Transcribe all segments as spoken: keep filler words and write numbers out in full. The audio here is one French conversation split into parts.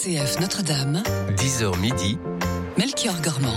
C F Notre-Dame, dix heures midi, Melchior Gormand.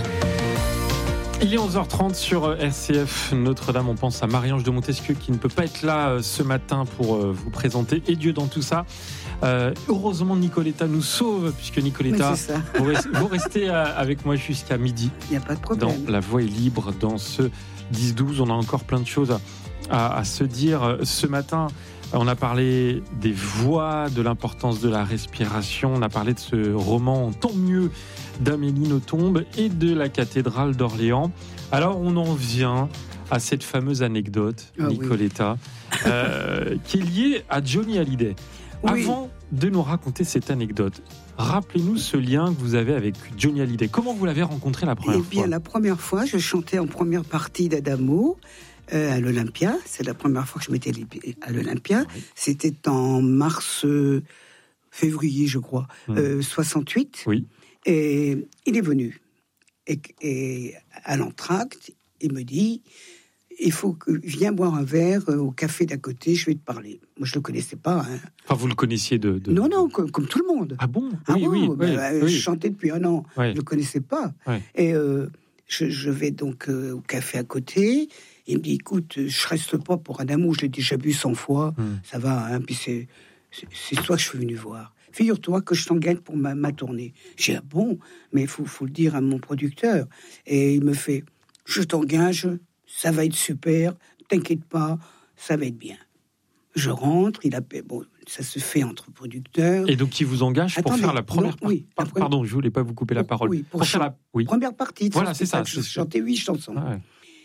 Il est onze heures trente sur R C F Notre-Dame. On pense à Marie-Ange de Montesquieu qui ne peut pas être là ce matin pour vous présenter Et Dieu dans tout ça. Euh, heureusement, Nicoletta nous sauve, puisque Nicoletta, vous, restez, vous restez avec moi jusqu'à midi. Il n'y a pas de problème. Dans La Voix est libre, dans ce dix douze. On a encore plein de choses à, à, à se dire. Ce matin, on a parlé des voix, de l'importance de la respiration. On a parlé de ce roman Tant mieux d'Amélie Nothomb et de la cathédrale d'Orléans. Alors, on en vient à cette fameuse anecdote, oh, Nicoletta, oui. euh, qui est liée à Johnny Hallyday. Oui. Avant de nous raconter cette anecdote, rappelez-nous ce lien que vous avez avec Johnny Hallyday. Comment vous l'avez rencontré la première fois ? Eh bien, fois la première fois, je chantais en première partie d'Adamo euh, à l'Olympia. C'est la première fois que je m'étais à l'Olympia. Oui. C'était en mars, euh, février, je crois, hum. euh, soixante-huit. Oui. Et il est venu. Et, et à l'entracte, il me dit... il faut que viens boire un verre au café d'à côté, je vais te parler. Moi, je le connaissais pas. Hein. Enfin, vous le connaissiez de, de... Non, non, comme, comme tout le monde. Ah bon ? Ah oui, bon, oui, bah, oui, bah, oui. Je chantais depuis un an. Oui. Je le connaissais pas. Oui. Et euh, je, je vais donc euh, au café à côté. Il me dit, écoute, je reste pas pour un amour. Je l'ai déjà bu cent fois. Hum. Ça va. Hein, puis c'est, c'est, c'est toi que je suis venu voir. Figure-toi que je t'engage pour ma, ma tournée. J'ai dit, ah bon, mais il faut, faut le dire à mon producteur. Et il me fait, je t'engage, ça va être super. T'inquiète pas, ça va être bien. Je rentre, il appelle, bon, ça se fait entre producteurs. Et donc, il vous engage pour Attendez, faire la première non, oui, partie. Par, pardon, je voulais pas vous couper la parole. Oui, pour, pour faire la oui. première partie. De voilà, c'est ça. Je chantais huit chansons. Ouais.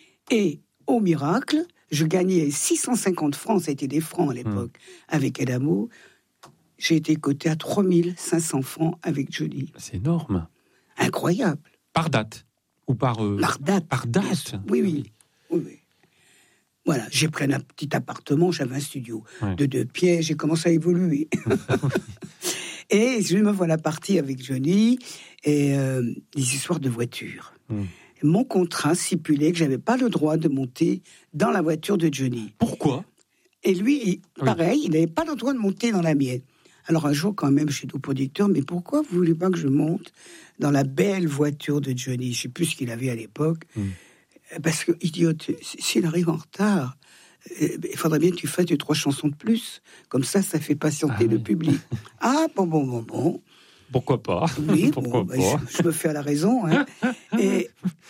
Et au miracle, je gagnais six cent cinquante francs, ça a été des francs à l'époque, mmh. avec Adamo. J'ai été coté à trois mille cinq cents francs avec Johnny. C'est énorme. Incroyable. Par date ou par euh... par date. Par date. Oui, oui, oui, oui. Voilà, j'ai pris un petit appartement, j'avais un studio ouais. de deux pièces, j'ai commencé à évoluer. Et je me voilà partie avec Johnny et euh, des histoires de voiture. Mm. Mon contrat stipulait que j'avais pas le droit de monter dans la voiture de Johnny. Pourquoi ? Et lui, il, pareil, oui. il n'avait pas le droit de monter dans la mienne. Alors un jour, quand même, je suis au producteur, mais pourquoi vous voulez pas que je monte dans la belle voiture de Johnny ? Je sais plus ce qu'il avait à l'époque. Mm. Parce que, idiote, s'il arrive en retard, il faudrait bien que tu fasses deux, trois chansons de plus. Comme ça, ça fait patienter ah, le oui. public. Ah, bon, bon, bon, bon. Pourquoi pas ? Oui, Pourquoi bon, pas bah, je, je me fais à la raison. Hein. et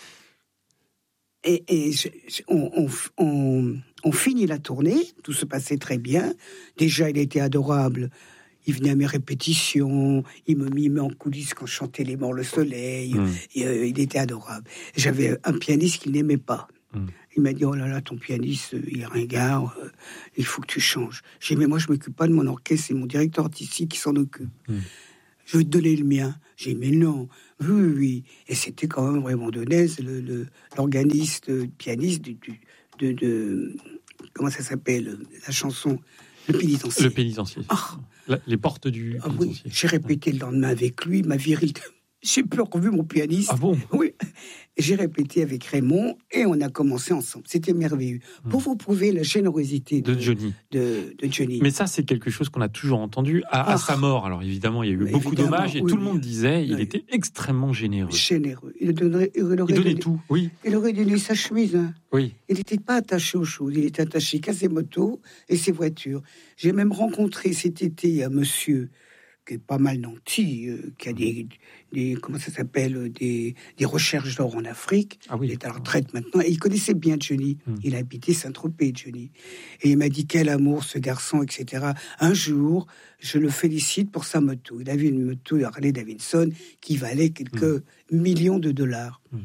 et, et je, je, on, on, on, on finit la tournée, tout se passait très bien. Déjà, il était adorable. Il venait à mes répétitions, il me mimait en coulisses quand je chantais Les Morts, le Soleil. Mmh. Et, euh, il était adorable. J'avais un pianiste qu'il n'aimait pas. Mmh. Il m'a dit, oh là là, ton pianiste, il est ringard, euh, il faut que tu changes. J'ai dit, mais moi, je ne m'occupe pas de mon orchestre, c'est mon directeur artistique qui s'en occupe. Mmh. Je vais te donner le mien. J'ai dit, mais non, oui, oui, oui. Et c'était quand même Raymond Denez, le, le, l'organiste, le pianiste du, du, de, de... Comment ça s'appelle, la chanson Le Pénitencier. Le Pénitencier. Oh. La, les portes du ah oui, j'ai répété le lendemain avec lui, ma virilité. J'ai plus revu mon pianiste. Ah bon ? Oui. J'ai répété avec Raymond et on a commencé ensemble. C'était merveilleux. Mmh. Pour vous prouver la générosité de, de Johnny. De, de Johnny. Mais ça, c'est quelque chose qu'on a toujours entendu à, ah. à sa mort. Alors évidemment, il y a eu beaucoup d'hommages et oui, tout le monde disait il oui. était extrêmement généreux. Généreux. Il, donnerait, il, aurait il donnait donné, tout, oui. Il aurait donné sa chemise. Hein. Oui. Il n'était pas attaché aux choses. Il était attaché qu'à ses motos et ses voitures. J'ai même rencontré cet été un monsieur qui est pas mal nanti, euh, qui a des, des comment ça s'appelle, des, des recherches d'or en Afrique. Ah oui. Il est à la retraite maintenant. Et il connaissait bien Johnny. Hum. Il habitait Saint-Tropez, Johnny. Et il m'a dit, quel amour, ce garçon, et cetera. Un jour, je le félicite pour sa moto. Il avait une moto Harley Davidson qui valait quelques hum. millions de dollars. Hum.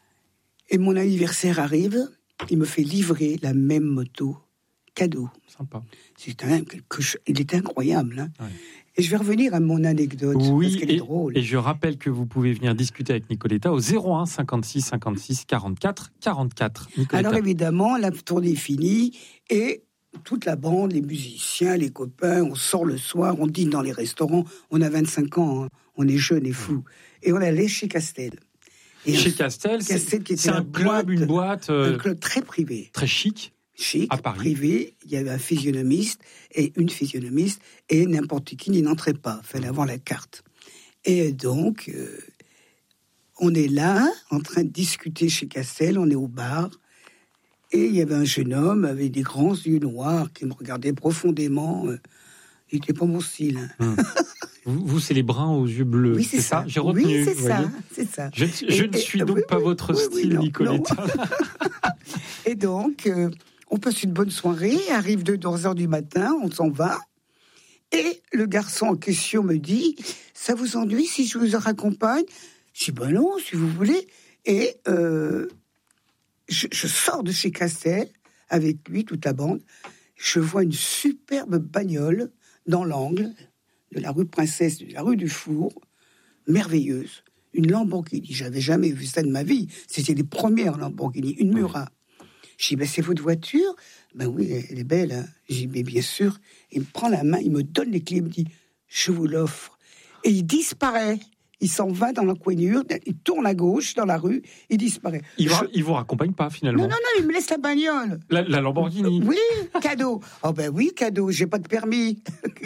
Et mon anniversaire arrive, il me fait livrer la même moto, cadeau. Sympa. C'est un, quelque chose, il était incroyable, hein. Ouais. Et je vais revenir à mon anecdote, oui, parce qu'elle et, est drôle. Et je rappelle que vous pouvez venir discuter avec Nicoletta au zéro un cinquante-six cinquante-six quarante-quatre quarante-quatre. Nicoletta. Alors évidemment, la tournée est finie, et toute la bande, les musiciens, les copains, on sort le soir, on dîne dans les restaurants, on a vingt-cinq ans, hein, on est jeunes et fous. Et on allait chez Castel. Et chez Castel, Castel c'est, qui était c'est un club, boîte, une boîte... Euh, un club très privé. Très chic. Chic, à Paris. Privé, il y avait un physionomiste et une physionomiste, et n'importe qui n'y entrait pas, il fallait avoir la carte. Et donc, euh, on est là, en train de discuter chez Castel, on est au bar, et il y avait un jeune homme avec des grands yeux noirs qui me regardait profondément. Euh, il n'était pas mon style. Hein. Hum. Vous, vous, c'est les bruns aux yeux bleus, oui, c'est, c'est ça, ça. J'ai retenu. Oui, c'est ça, c'est ça. Je, je et, ne suis et, donc oui, pas oui, votre oui, style, oui, Nicoletta. Et donc, euh, on passe une bonne soirée, arrive deux heures du matin, on s'en va. Et le garçon en question me dit, ça vous ennuie si je vous raccompagne? Je dis, ben non, si vous voulez. Et euh, je, je sors de chez Castel, avec lui, toute la bande. Je vois une superbe bagnole dans l'angle de la rue Princesse, de la rue du Four, merveilleuse. Une Lamborghini, j'avais jamais vu ça de ma vie. C'était les premières Lamborghini, une Murat. Je dis, ben c'est votre voiture? Ben oui, elle est belle. Hein. Je dis, mais bien sûr. Il me prend la main, il me donne les clés, il me dit, je vous l'offre. Et il disparaît. Il s'en va dans l'encoignure, il tourne à gauche dans la rue, il disparaît. Il, je... va, il vous raccompagne pas finalement? Non, non, non, il me laisse la bagnole. La, la Lamborghini? Oui, cadeau. Oh ben oui, cadeau, j'ai pas de permis.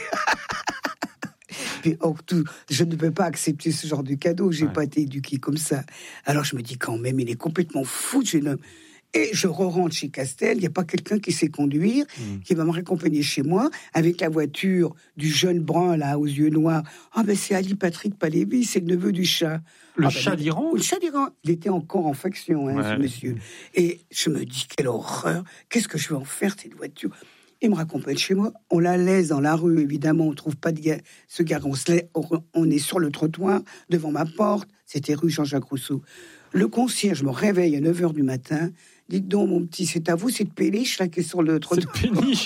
Puis, oh, tout, je ne peux pas accepter ce genre de cadeau, j'ai ouais. pas été éduqué comme ça. Alors je me dis quand même, il est complètement fou, ce jeune homme. Et je re-rentre chez Castel, il n'y a pas quelqu'un qui sait conduire, mmh. qui va me raccompagner chez moi, avec la voiture du jeune brun, là, aux yeux noirs. Ah ben c'est Ali Patrick Palévy, c'est le neveu du chat. Le ah, chat ben, d'Iran? Le chat d'Iran. Il était encore en faction, hein, ouais. ce monsieur. Et je me dis, quelle horreur, qu'est-ce que je vais en faire, cette voiture? Il me raccompagne chez moi, on la laisse dans la rue, évidemment, on ne trouve pas de ga- ce gars, on, se laisse, on est sur le trottoir, devant ma porte, c'était rue Jean-Jacques Rousseau. Le concierge me réveille à neuf heures du matin. Dites donc, mon petit, c'est à vous cette péniche là qui est sur le trottoir. Cette péniche.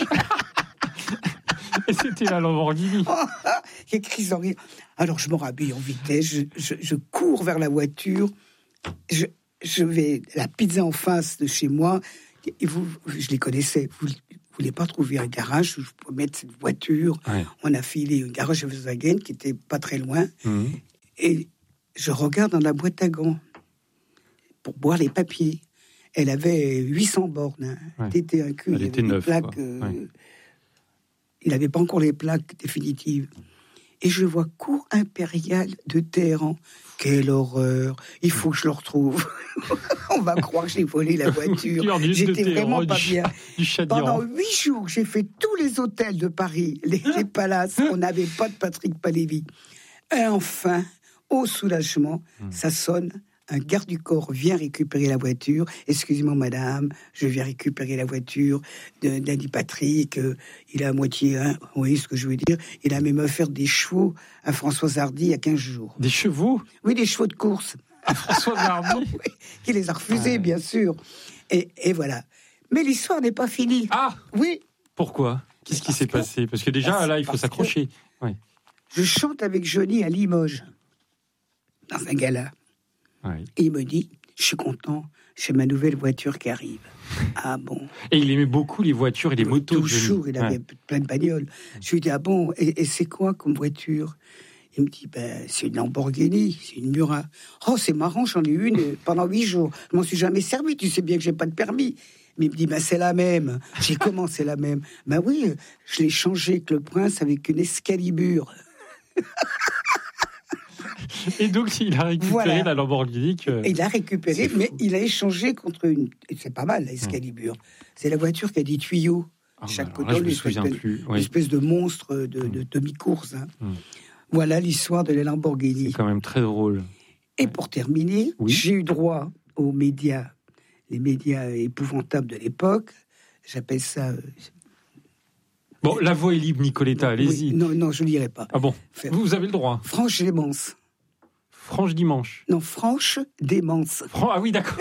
Et c'était la Lamborghini. Il y a crise en rire. Alors je me rhabille en vitesse, je, je, je cours vers la voiture, je, je vais la pizza en face de chez moi. Et vous, je les connaissais. Vous ne voulez pas trouver un garage où je peux mettre cette voiture? Ouais. On a filé un garage à Volkswagen qui était pas très loin. Mmh. Et je regarde dans la boîte à gants pour boire les papiers. Elle avait huit cents bornes. Hein. Ouais. C'était un cul. Elle était neuve. Plaques, euh, ouais. Il n'avait pas encore les plaques définitives. Et je vois cours impérial de Téhéran. Quelle horreur! Il faut que je le retrouve. On va croire que j'ai volé la voiture. J'étais vraiment pas bien. Pendant huit jours, j'ai fait tous les hôtels de Paris, les, les palaces. On n'avait pas de Patrick Palévy. Et enfin, au soulagement, hum. ça sonne. Un garde du corps vient récupérer la voiture. Excusez-moi, madame, je viens récupérer la voiture de, d'Andy Patrick. Euh, il a à moitié, hein, vous voyez ce que je veux dire? Il a même offert des chevaux à Françoise Hardy il y a quinze jours. Des chevaux? Oui, des chevaux de course. À Françoise Hardy? Oui, qui les a refusés, ah. bien sûr. Et, et voilà. Mais l'histoire n'est pas finie. Ah! Oui. Pourquoi? Qu'est-ce qui s'est que... passé? Parce que déjà, parce, là, il faut s'accrocher. Ouais. Je chante avec Johnny à Limoges, dans un gala. Ouais. Et il me dit, je suis content, j'ai ma nouvelle voiture qui arrive. Ah bon? Et il aimait beaucoup les voitures et les motos. Toujours, il avait ouais. plein de bagnoles. Je lui dis, ah bon, et, et c'est quoi comme voiture? Il me dit, ben, c'est une Lamborghini, c'est une Murat. Oh, c'est marrant, j'en ai une pendant huit jours. Je m'en suis jamais servi, tu sais bien que j'ai pas de permis. Mais il me dit, ben, c'est la même. J'ai dit, comment c'est la même? Ben oui, je l'ai changée avec le prince avec une Excalibur. Et donc, il a récupéré voilà. la Lamborghini. Que... Il a récupéré, mais il a échangé contre une... C'est pas mal, la Excalibur. Mmh. C'est la voiture qui a des tuyaux. Oh, chaque côté, je me souviens une, plus. Une oui. espèce de monstre de, de, de demi-course. Hein. Mmh. Voilà l'histoire de la Lamborghini. C'est quand même très drôle. Et ouais. pour terminer, oui. j'ai eu droit aux médias, les médias épouvantables de l'époque. J'appelle ça... Euh, Bon, la voix est libre, Nicoletta, allez-y. Oui, non, non, je ne lirai pas. Ah bon? Vous avez le droit. Franche démence. Franche dimanche. Non, franche démence. Fran- ah oui, d'accord.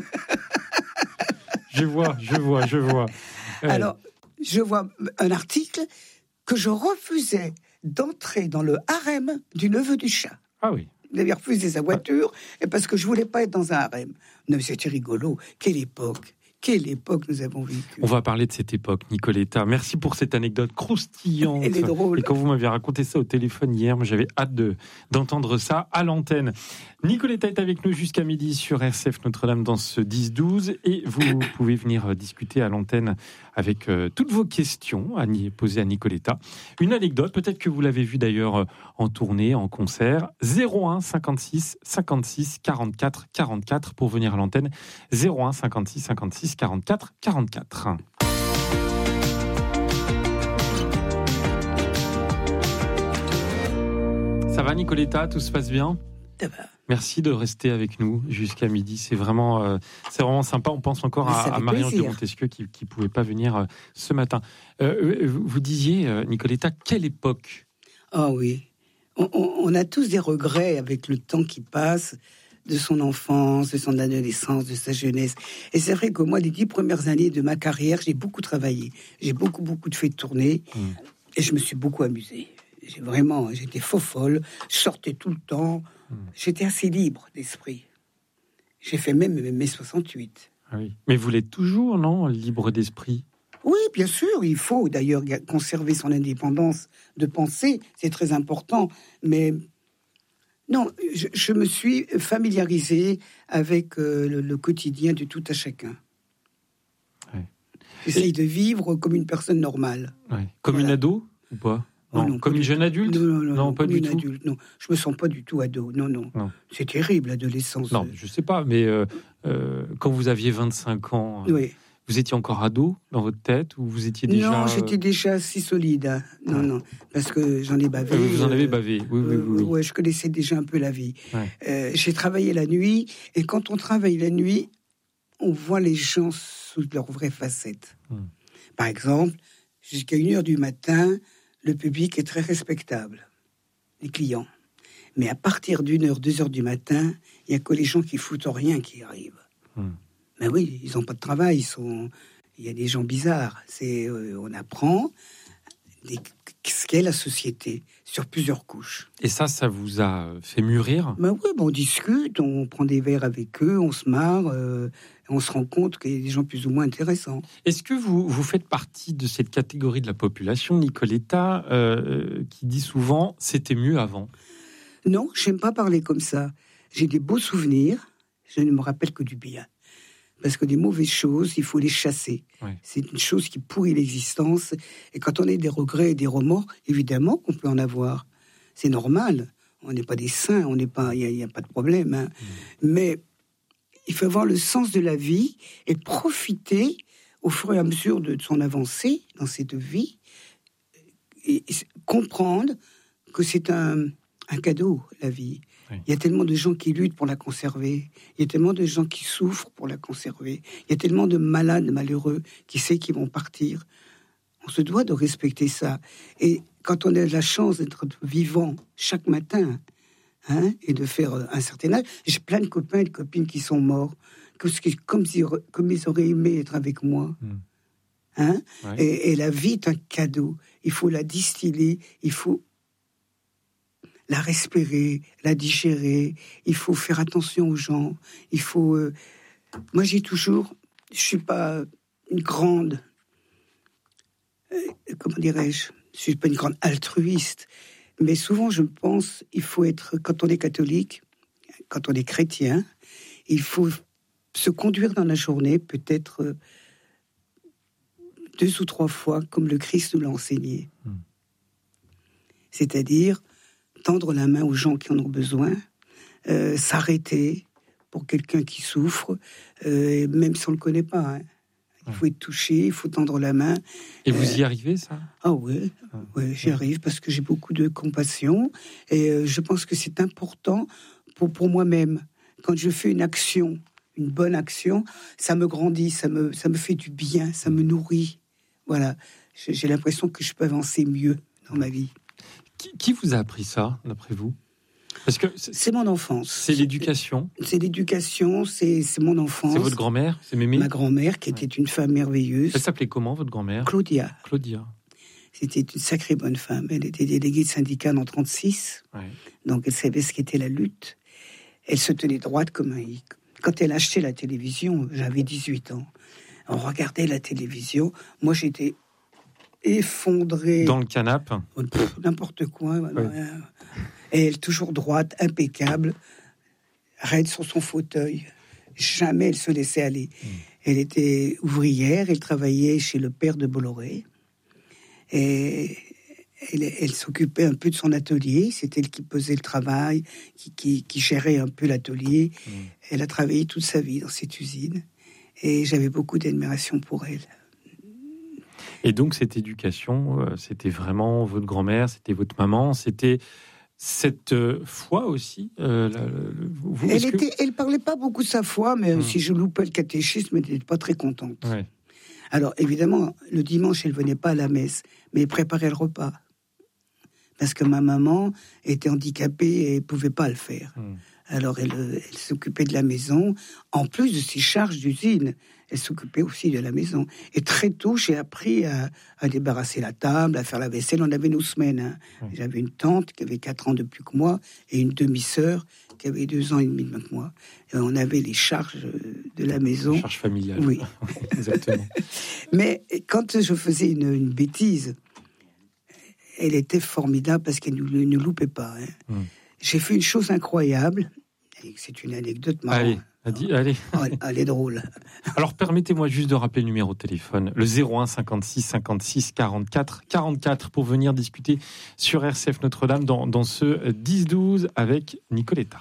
je vois, je vois, je vois. Euh... Alors, je vois un article que je refusais d'entrer dans le harem du neveu du chat. Ah oui. Il avait refusé sa voiture, ah. et parce que je ne voulais pas être dans un harem. Non, mais c'était rigolo. Quelle époque. quelle époque nous avons vécue. On va parler de cette époque, Nicoletta. Merci pour cette anecdote croustillante. Elle est drôle. Et quand vous m'aviez raconté ça au téléphone hier, moi, j'avais hâte de, d'entendre ça à l'antenne. Nicoletta est avec nous jusqu'à midi sur R C F Notre-Dame dans ce dix douze. Et vous pouvez venir discuter à l'antenne avec euh, toutes vos questions à poser à Nicoletta. Une anecdote, peut-être que vous l'avez vue d'ailleurs en tournée, en concert. zéro un cinquante-six cinquante-six quarante-quatre quarante-quatre pour venir à l'antenne. zéro un cinquante-six cinquante-six quarante-quatre quarante-quatre. Ça va Nicoletta, tout se passe bien ? Ça va. Merci de rester avec nous jusqu'à midi. C'est vraiment, euh, c'est vraiment sympa. On pense encore à, à Marie-Ange de Montesquieu qui ne pouvait pas venir euh, ce matin. Euh, vous disiez, euh, Nicoletta, quelle époque ? Ah oui. On, on, on a tous des regrets avec le temps qui passe, de son enfance, de son adolescence, de sa jeunesse. Et c'est vrai que moi, les dix premières années de ma carrière, j'ai beaucoup travaillé. J'ai beaucoup, beaucoup de fait tourner. Mmh. Et je me suis beaucoup amusée. J'ai vraiment, j'étais faux folle. Je sortais tout le temps. Mmh. J'étais assez libre d'esprit. J'ai fait même mai soixante-huit. Ah oui. Mais vous l'êtes toujours, non, libre d'esprit ? Oui, bien sûr. Il faut d'ailleurs conserver son indépendance de pensée. C'est très important. Mais... Non, je, je me suis familiarisé avec euh, le, le quotidien de tout à chacun. Ouais. J'essaye Et... de vivre comme une personne normale. Ouais. Comme voilà. Une ado ou pas ? Non, oh non, comme une jeune adulte ? Non, non, non, non pas du une tout. Adulte, non, je me sens pas du tout ado. Non, non. non. C'est terrible, l'adolescence. Non, je sais pas, mais euh, euh, quand vous aviez vingt-cinq ans... Oui. Vous étiez encore ado dans votre tête ou vous étiez déjà... Non, j'étais déjà si solide. Hein. Non, ouais. non, parce que j'en ai bavé. Vous en avez bavé, oui, oui, oui. oui. Euh, ouais, je connaissais déjà un peu la vie. Ouais. Euh, j'ai travaillé la nuit, et quand on travaille la nuit, on voit les gens sous leur vraie facette. Hum. Par exemple, jusqu'à une heure du matin, le public est très respectable, les clients. Mais à partir d'une heure, deux heures du matin, il n'y a que les gens qui foutent rien qui arrivent. Hum. Ben oui, ils n'ont pas de travail, ils sont... il y a des gens bizarres. C'est, euh, on apprend des... ce qu'est la société sur plusieurs couches. Et ça, ça vous a fait mûrir ? Ben oui, ben on discute, on prend des verres avec eux, on se marre, euh, on se rend compte qu'il y a des gens plus ou moins intéressants. Est-ce que vous, vous faites partie de cette catégorie de la population, Nicoletta, euh, qui dit souvent « c'était mieux avant » ? Non, j'aime pas parler comme ça. J'ai des beaux souvenirs, je ne me rappelle que du bien. Parce que des mauvaises choses, il faut les chasser. Ouais. C'est une chose qui pourrit l'existence. Et quand on a des regrets et des remords, évidemment qu'on peut en avoir. C'est normal. On n'est pas des saints, on n'est pas, il n'y a, a pas de problème. Hein. Mmh. Mais il faut avoir le sens de la vie et profiter au fur et à mesure de son avancée dans cette vie et, et comprendre que c'est un, un cadeau, la vie. Oui. Il y a tellement de gens qui luttent pour la conserver. Il y a tellement de gens qui souffrent pour la conserver. Il y a tellement de malades malheureux qui savent qu'ils vont partir. On se doit de respecter ça. Et quand on a la chance d'être vivant chaque matin, hein, et de faire un certain âge, j'ai plein de copains et de copines qui sont morts, comme, comme ils auraient aimé être avec moi. Mmh. Hein, ouais. et, et la vie est un cadeau. Il faut la distiller, il faut la respirer, la digérer. Il faut faire attention aux gens. Il faut... Euh... Moi, j'ai toujours... Je suis pas une grande... Euh, comment dirais-je ? Je suis pas une grande altruiste. Mais souvent, je pense, il faut être... Quand on est catholique, quand on est chrétien, il faut se conduire dans la journée, peut-être euh, deux ou trois fois, comme le Christ nous l'a enseigné. Mmh. C'est-à-dire... tendre la main aux gens qui en ont besoin, euh, s'arrêter pour quelqu'un qui souffre, euh, même si on ne le connaît pas. Hein. Il faut être touché, il faut tendre la main. Et vous euh, y arrivez, ça ? Ah oui, ouais, j'y arrive parce que j'ai beaucoup de compassion et euh, je pense que c'est important pour, pour moi-même. Quand je fais une action, une bonne action, ça me grandit, ça me, ça me fait du bien, ça me nourrit. Voilà, j'ai, j'ai l'impression que je peux avancer mieux dans ma vie. Qui, qui vous a appris ça, d'après vous ? Parce que c'est, c'est mon enfance. C'est l'éducation. C'est l'éducation, c'est, c'est mon enfance. C'est votre grand-mère, c'est Mémé ? Ma grand-mère, qui était ouais. une femme merveilleuse. Elle s'appelait comment, votre grand-mère ? Claudia. Claudia. C'était une sacrée bonne femme. Elle était déléguée de syndicat en trente-six. Ouais. Donc, elle savait ce qu'était la lutte. Elle se tenait droite comme un hic. Quand elle a acheté la télévision, j'avais dix-huit ans. On regardait la télévision. Moi, j'étais effondrée. Dans le canapé. Pff, n'importe quoi. Voilà. Oui. Et elle, toujours droite, impeccable, raide sur son fauteuil. Jamais elle se laissait aller. Mmh. Elle était ouvrière, elle travaillait chez le père de Bolloré. Et elle, elle s'occupait un peu de son atelier. C'est elle qui pesait le travail, qui, qui, qui gérait un peu l'atelier. Mmh. Elle a travaillé toute sa vie dans cette usine. Et j'avais beaucoup d'admiration pour elle. Et donc, cette éducation, euh, c'était vraiment votre grand-mère, c'était votre maman, c'était cette euh, foi aussi. Euh, la, la, vous, elle était, que... elle parlait pas beaucoup de sa foi, mais mmh. si je loupais le catéchisme, elle n'était pas très contente. Ouais. Alors, évidemment, le dimanche, elle venait pas à la messe, mais elle préparait le repas. Parce que ma maman était handicapée et pouvait pas le faire. Mmh. Alors, elle, elle s'occupait de la maison, en plus de ses charges d'usine. Elle s'occupait aussi de la maison. Et très tôt, j'ai appris à, à débarrasser la table, à faire la vaisselle. On avait nos semaines. Hein. Mmh. J'avais une tante qui avait quatre ans de plus que moi et une demi-sœur qui avait deux ans et demi de moins que moi. Et on avait les charges de la maison. Les charges familiales. Oui. Exactement. Mais quand je faisais une, une bêtise, elle était formidable parce qu'elle ne nous loupait pas. Hein. Mmh. J'ai fait une chose incroyable. Et c'est une anecdote marrante. Allez. Dit, allez. Oh, elle est drôle. Alors, permettez-moi juste de rappeler le numéro de téléphone, le zéro un cinquante-six cinquante-six quarante-quatre quarante-quatre, pour venir discuter sur R C F Notre-Dame dans, dans ce dix douze avec Nicoletta.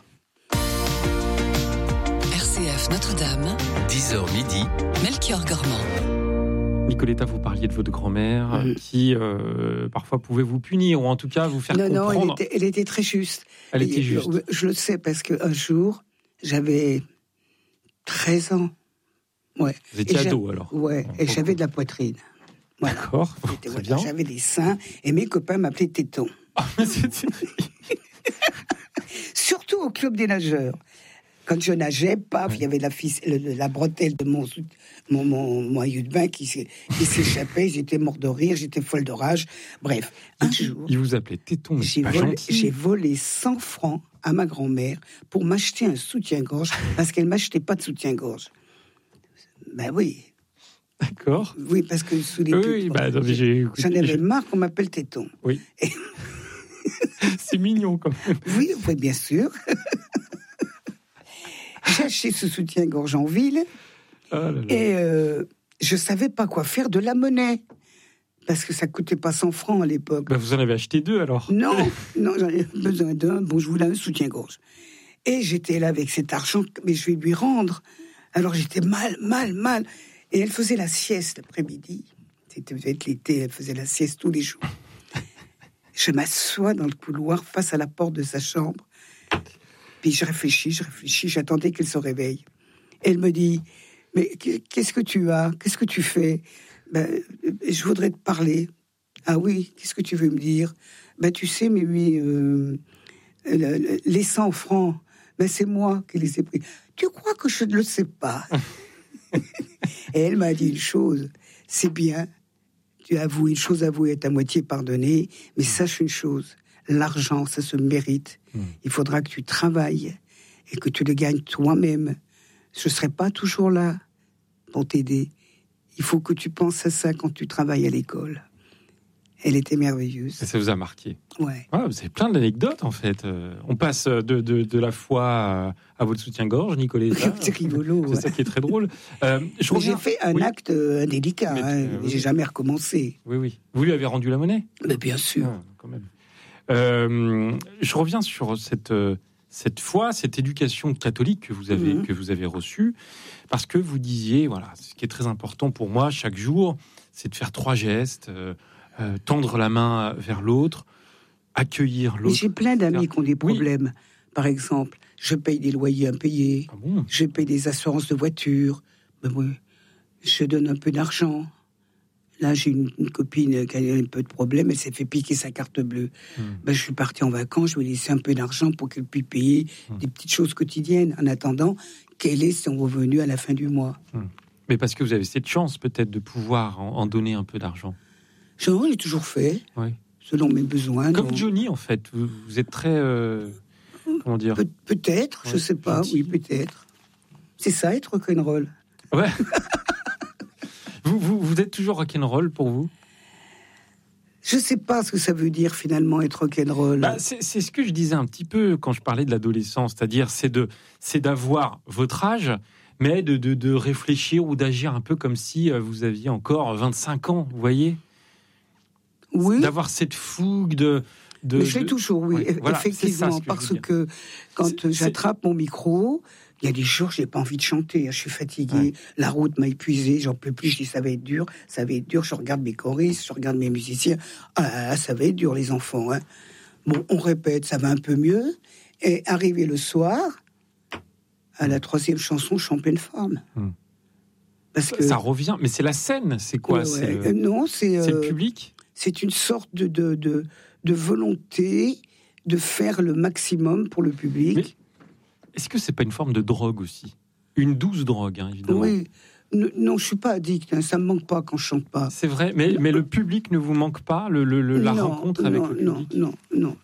R C F Notre-Dame, dix heures midi, Melchior Gormand. Nicoletta, vous parliez de votre grand-mère mmh. qui euh, parfois pouvait vous punir ou en tout cas vous faire non, comprendre. Non, non, elle, elle était très juste. Elle était juste. Je, je le sais parce qu'un jour, j'avais treize ans. Ouais. Vous étiez ado alors. Ouais, et j'avais de la poitrine. Voilà. D'accord, très voilà, bien. J'avais des seins et mes copains m'appelaient Téton. Ah, mais c'est... Surtout au club des nageurs. Quand je nageais, paf, il ouais. y avait la, ficelle, la bretelle de mon, mon, mon, mon maillot de bain qui, qui s'échappait. J'étais mort de rire, j'étais folle de rage. Bref, un il, jour... Il vous appelait Téton, mais j'ai pas volé, gentil. J'ai volé cent francs à ma grand-mère pour m'acheter un soutien-gorge parce qu'elle ne m'achetait pas de soutien-gorge. Ben oui. D'accord. Oui, parce que sous les... Oui, oui bah, non, mais j'ai écouté, j'en avais je... marre qu'on m'appelle Téton. Oui. Et... C'est mignon quand même. Oui, oui, bien sûr. J'ai acheté ce soutien-gorge en ville oh là là. et euh, je savais pas quoi faire de la monnaie parce que ça coûtait pas cent francs à l'époque. Bah vous en avez acheté deux alors. Non, non, j'en ai besoin d'un. Bon, je voulais un soutien-gorge. Et j'étais là avec cet argent, mais je vais lui rendre. Alors j'étais mal, mal, mal. Et elle faisait la sieste l'après-midi. C'était peut-être l'été, elle faisait la sieste tous les jours. Je m'assois dans le couloir face à la porte de sa chambre. Puis je réfléchis, je réfléchis, j'attendais qu'elle se réveille. Elle me dit, mais qu'est-ce que tu as? Qu'est-ce que tu fais? Ben, je voudrais te parler. Ah oui, qu'est-ce que tu veux me dire? Ben, tu sais, mais oui, euh, les cent francs, ben, c'est moi qui les ai pris. Tu crois que je ne le sais pas? Et elle m'a dit une chose, c'est bien, tu avoues une chose, avouée est à moitié pardonnée, mais sache une chose, l'argent, ça se mérite. Mmh. Il faudra que tu travailles et que tu le gagnes toi-même. Je ne serai pas toujours là pour t'aider. Il faut que tu penses à ça quand tu travailles à l'école. Elle était merveilleuse. Et ça vous a marqué. Ouais. Ouais, vous avez plein d'anecdotes en fait. Euh, on passe de, de, de la foi à, à votre soutien-gorge, Nicoletta. C'est rigolo. C'est ouais. ça qui est très drôle. Euh, je reviens... J'ai fait un oui. acte indélicat. Mais, hein, euh, oui. J'ai jamais recommencé. Oui, oui. Vous lui avez rendu la monnaie? Mais bien sûr. Ah, quand même. Euh, je reviens sur cette, cette foi, cette éducation catholique que vous avez, mmh. que vous avez reçue, parce que vous disiez, voilà, ce qui est très important pour moi chaque jour, c'est de faire trois gestes, euh, euh, tendre la main vers l'autre, accueillir l'autre. Mais j'ai plein d'amis qui ont des problèmes. Oui. Par exemple, je paye des loyers impayés, ah bon je paye des assurances de voiture, ben oui, je donne un peu d'argent. Là, j'ai une, une copine qui a un peu de problème, elle s'est fait piquer sa carte bleue. Mmh. Ben, je suis parti en vacances, je lui ai laissé un peu d'argent pour qu'elle puisse payer mmh. des petites choses quotidiennes, en attendant qu'elle ait son revenu à la fin du mois. Mmh. Mais parce que vous avez cette chance, peut-être, de pouvoir en, en donner un peu d'argent. Je l'ai toujours fait, oui. selon mes besoins. Comme donc... Johnny, en fait. Vous, vous êtes très... Euh, comment dire Pe- Peut-être, ouais, je sais pas, gentil. Oui, peut-être. C'est ça, être rock'n'roll. Ouais. vous êtes toujours rock'n'roll pour vous ? Je ne sais pas ce que ça veut dire finalement être rock'n'roll. Bah, c'est, c'est ce que je disais un petit peu quand je parlais de l'adolescence, c'est-à-dire c'est, de, c'est d'avoir votre âge, mais de, de, de réfléchir ou d'agir un peu comme si vous aviez encore vingt-cinq ans, vous voyez ? Oui. D'avoir cette fougue de... de mais je l'ai de... toujours, oui, Ouais, voilà, effectivement, c'est ça, que parce que quand c'est, j'attrape c'est... mon micro... Il y a des jours, j'ai pas envie de chanter. Je suis fatigué. Ouais. La route m'a épuisé. J'en peux plus. Je dis, ça va être dur. Ça va être dur. Je regarde mes choristes, je regarde mes musiciens. Ah, ça va être dur, les enfants. Hein. Bon, on répète, ça va un peu mieux. Et arrivé le soir, à la troisième chanson, je suis en pleine forme. Hum. Parce que ça revient. Mais c'est la scène. C'est quoi ouais, c'est ouais. le... Non, c'est, c'est euh, le public. C'est une sorte de, de, de, de volonté de faire le maximum pour le public. Mais... Est-ce que c'est pas une forme de drogue aussi ? Une douce drogue, hein, évidemment. Oui. Ne, non, je suis pas addict. Hein, ça me manque pas quand je chante pas. C'est vrai, mais, mais le public ne vous manque pas, le, le, le, la non, rencontre non, avec le public. Non, non, non.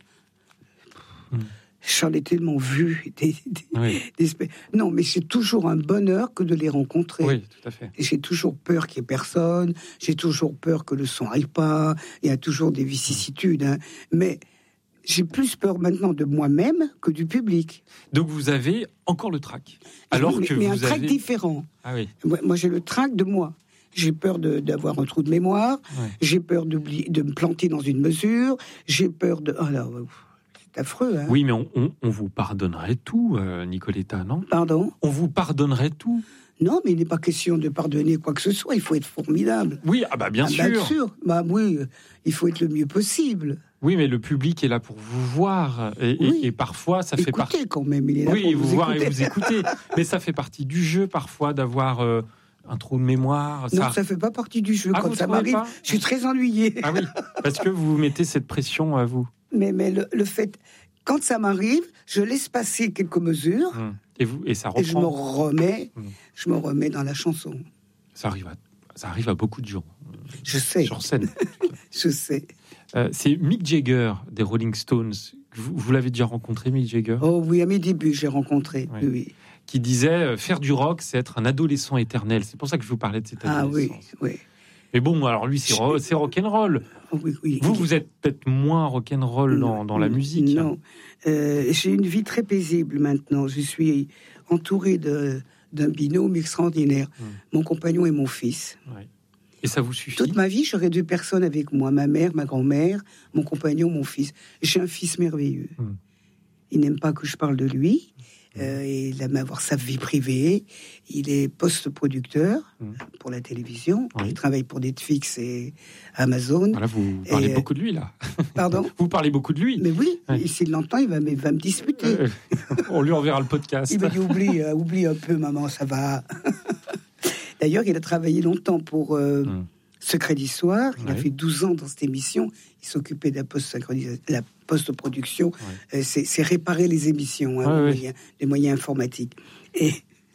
Hum. J'en ai tellement vu. Des, des, oui. des, non, mais c'est toujours un bonheur que de les rencontrer. Oui, tout à fait. Et j'ai toujours peur qu'il y ait personne. J'ai toujours peur que le son aille pas. Il y a toujours des vicissitudes. Hein. Mais j'ai plus peur maintenant de moi-même que du public. Donc vous avez encore le trac. Alors mais, que mais vous un trac avez... différent. Ah oui. Moi, moi, j'ai le trac de moi. J'ai peur de, d'avoir un trou de mémoire. Ouais. J'ai peur de me planter dans une mesure. J'ai peur de... Oh là, c'est affreux. Hein. Oui, mais on, on, on vous pardonnerait tout, euh, Nicoletta, non ? Pardon ? On vous pardonnerait tout. Non, mais il n'est pas question de pardonner quoi que ce soit. Il faut être formidable. Oui, ah bah bien ah, sûr. Bien sûr. Bah oui, il faut être le mieux possible. Oui, mais le public est là pour vous voir. Et, oui. et, et parfois, ça Écoutez, fait partie... quand même, il est là oui, pour vous, vous voir écouter. et vous écouter. Mais ça fait partie du jeu, parfois, d'avoir euh, un trou de mémoire. Non, ça ça ne fait pas partie du jeu. Ah, quand ça m'arrive, pas je suis très ennuyée. Ah oui, parce que vous mettez cette pression à vous. Mais, mais le, le fait... Quand ça m'arrive, je laisse passer quelques mesures. Hum. Et, vous, et ça reprend. Et je me remets, hum. je me remets dans la chanson. Ça arrive à, ça arrive à beaucoup de gens. Je sais. Sur scène. Je sais. Euh, c'est Mick Jagger des Rolling Stones. Vous, vous l'avez déjà rencontré, Mick Jagger ? Oh oui, à mes débuts, j'ai rencontré. Oui. oui. Qui disait euh, faire du rock, c'est être un adolescent éternel. C'est pour ça que je vous parlais de cette adolescence. Ah oui, oui. Mais bon, alors lui, c'est, ro- c'est rock'n'roll. Oui, oui. Vous, vous êtes peut-être moins rock'n'roll non, dans, dans la musique. Non. Euh, j'ai une vie très paisible maintenant. Je suis entouré de, d'un binôme extraordinaire. Hum. Mon compagnon et mon fils. Ouais. Et ça vous suffit ? Toute ma vie, j'aurais deux personnes avec moi. Ma mère, ma grand-mère, mon compagnon, mon fils. J'ai un fils merveilleux. Hum. Il n'aime pas que je parle de lui. Euh, il aime avoir sa vie privée. Il est post-producteur mmh. pour la télévision. Oui. Il travaille pour Netflix et Amazon. Voilà, vous parlez et beaucoup de lui, là. Pardon ? Vous parlez beaucoup de lui. Mais oui, ouais. Et s'il l'entend, il va, il va me disputer. Euh, on lui enverra le podcast. Il va dire, oublie, euh, oublie un peu, maman, ça va. D'ailleurs, il a travaillé longtemps pour euh, mmh. Secret d'Histoire. Il ouais. a fait douze ans dans cette émission. Il s'occupait de la post-synchronisation, la post-production. Ouais. Euh, c'est, c'est réparer les émissions, hein, ouais, les, ouais. Moyens, les moyens informatiques. Et,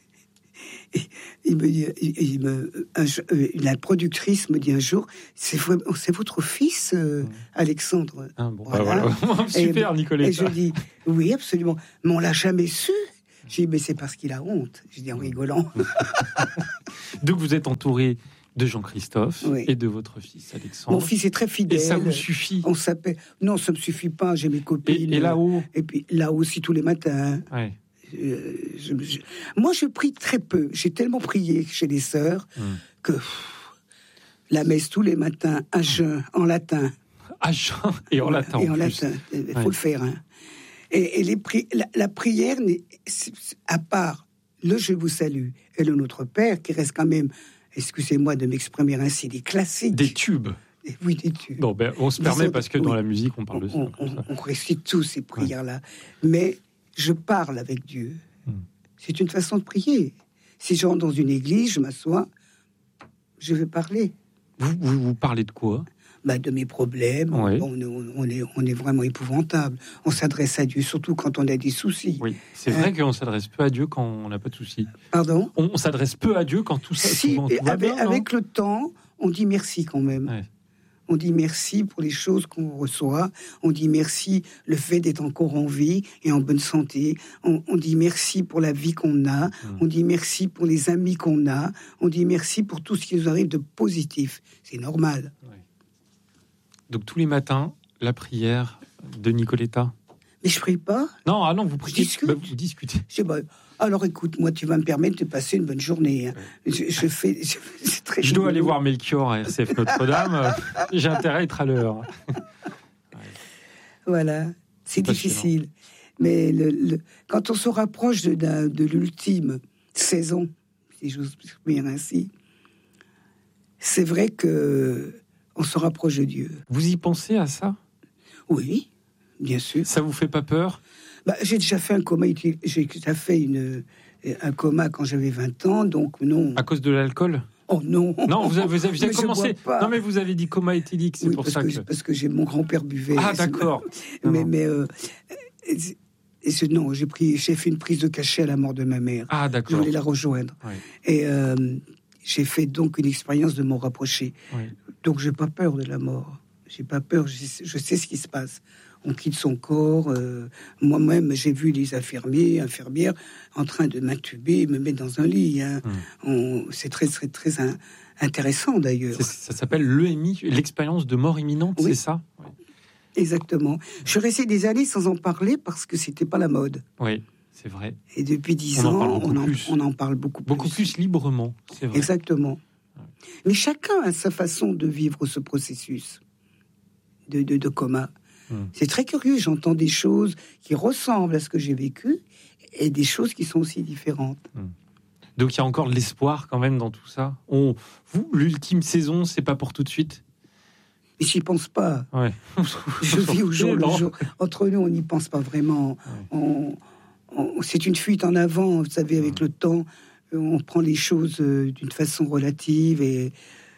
et il me dit, il, il me, un, la productrice me dit un jour, c'est, c'est votre fils, euh, ouais. Alexandre. Ah, bon, voilà. Bah voilà. Super, et, Nicoletta. Et je dis, oui, absolument. Mais on l'a jamais su. Je dis, mais c'est parce qu'il a honte. Je dis en rigolant. Donc vous êtes entouré de Jean-Christophe oui. et de votre fils Alexandre. Mon fils est très fidèle. Et ça vous suffit ? On s'appelle. Non, ça me suffit pas. J'ai mes copines. Et, et là-haut ? Et puis là-haut aussi tous les matins. Ouais. Euh, je, je... Moi, je prie très peu. J'ai tellement prié chez les sœurs hum. que pff, la messe tous les matins, à jeun, en latin. À jeun et en latin. Et en, en latin. Il faut ouais. le faire. Hein. Et, et les pri... la, la prière, à part le Je vous salue et le Notre Père, qui reste quand même, excusez-moi de m'exprimer ainsi, des classiques. Des tubes. Oui, des tubes. Bon, ben, on se permet autres, parce que dans oui, la musique, on parle de ça. On, on, ça. on récite tous ces prières-là. Ouais. Mais je parle avec Dieu. Hum. C'est une façon de prier. Si je rentre dans une église, je m'assois, je vais parler. Vous, vous, vous parlez de quoi ? Bah, de mes problèmes. Oui. On, on, on, est, on est vraiment épouvantable. On s'adresse à Dieu, surtout quand on a des soucis. Oui, c'est hein? vrai qu'on s'adresse peu à Dieu quand on n'a pas de soucis. Pardon ? On, on s'adresse peu à Dieu quand tout ça si, souvent, tout avec, va bien, avec le temps, on dit merci quand même. Ouais. On dit merci pour les choses qu'on reçoit. On dit merci le fait d'être encore en vie et en bonne santé. On, on dit merci pour la vie qu'on a. Mmh. On dit merci pour les amis qu'on a. On dit merci pour tout ce qui nous arrive de positif. C'est normal. Ouais. Donc tous les matins, la prière de Nicoletta. Mais je prie pas. Non, ah non, vous priez. Discute. Bah, vous discutez. Je sais pas. Alors écoute, moi, tu vas me permettre de passer une bonne journée. Hein. Ouais. Je, je fais. Je, c'est très je dois aller voir Melchior à R C F Notre-Dame. J'ai intérêt à être à l'heure. Ouais. Voilà, c'est, c'est difficile. Mais le, le, quand on se rapproche de, de, de l'ultime saison, si j'ose dire ainsi, c'est vrai que on se rapproche de Dieu. Vous y pensez à ça ? Oui, bien sûr. Ça vous fait pas peur ? Bah, j'ai déjà fait un coma, j'ai déjà fait une, un coma quand j'avais vingt ans, donc non. À cause de l'alcool ? Oh non. Non, vous avez, vous avez, vous avez commencé. Non, mais vous avez dit coma éthylique, c'est oui, pour ça que, que. Parce que j'ai mon grand-père buvait. Ah d'accord. mais non. mais euh, et, et non, j'ai pris, j'ai fait une prise de cachet à la mort de ma mère. Ah d'accord. Je voulais la rejoindre. Oui. Et euh, j'ai fait donc une expérience de m'en rapprocher. Oui. Donc j'ai pas peur de la mort. J'ai pas peur. Je, je sais ce qui se passe. On quitte son corps. Euh, moi-même, j'ai vu les infirmiers, infirmières en train de m'intuber, me mettre dans un lit. Hein. Mmh. On, c'est très, très, très un, intéressant d'ailleurs. C'est, ça s'appelle l'E M I, l'expérience de mort imminente, oui. C'est ça ? Oui. Exactement. Je suis restée des années sans en parler parce que c'était pas la mode. Oui, c'est vrai. Et depuis dix ans, on en, on en parle beaucoup plus. Beaucoup plus librement, c'est vrai. Exactement. Ouais. Mais chacun a sa façon de vivre ce processus de, de, de coma. Hum. C'est très curieux, j'entends des choses qui ressemblent à ce que j'ai vécu et des choses qui sont aussi différentes. Hum. Donc il y a encore de l'espoir quand même dans tout ça. On, vous, l'ultime saison, c'est pas pour tout de suite ? Mais j'y pense pas. Ouais. Je vis au jour le jour. Entre nous, on n'y pense pas vraiment. Ouais. On, on, c'est une fuite en avant, vous savez, avec hum. le temps, on prend les choses d'une façon relative et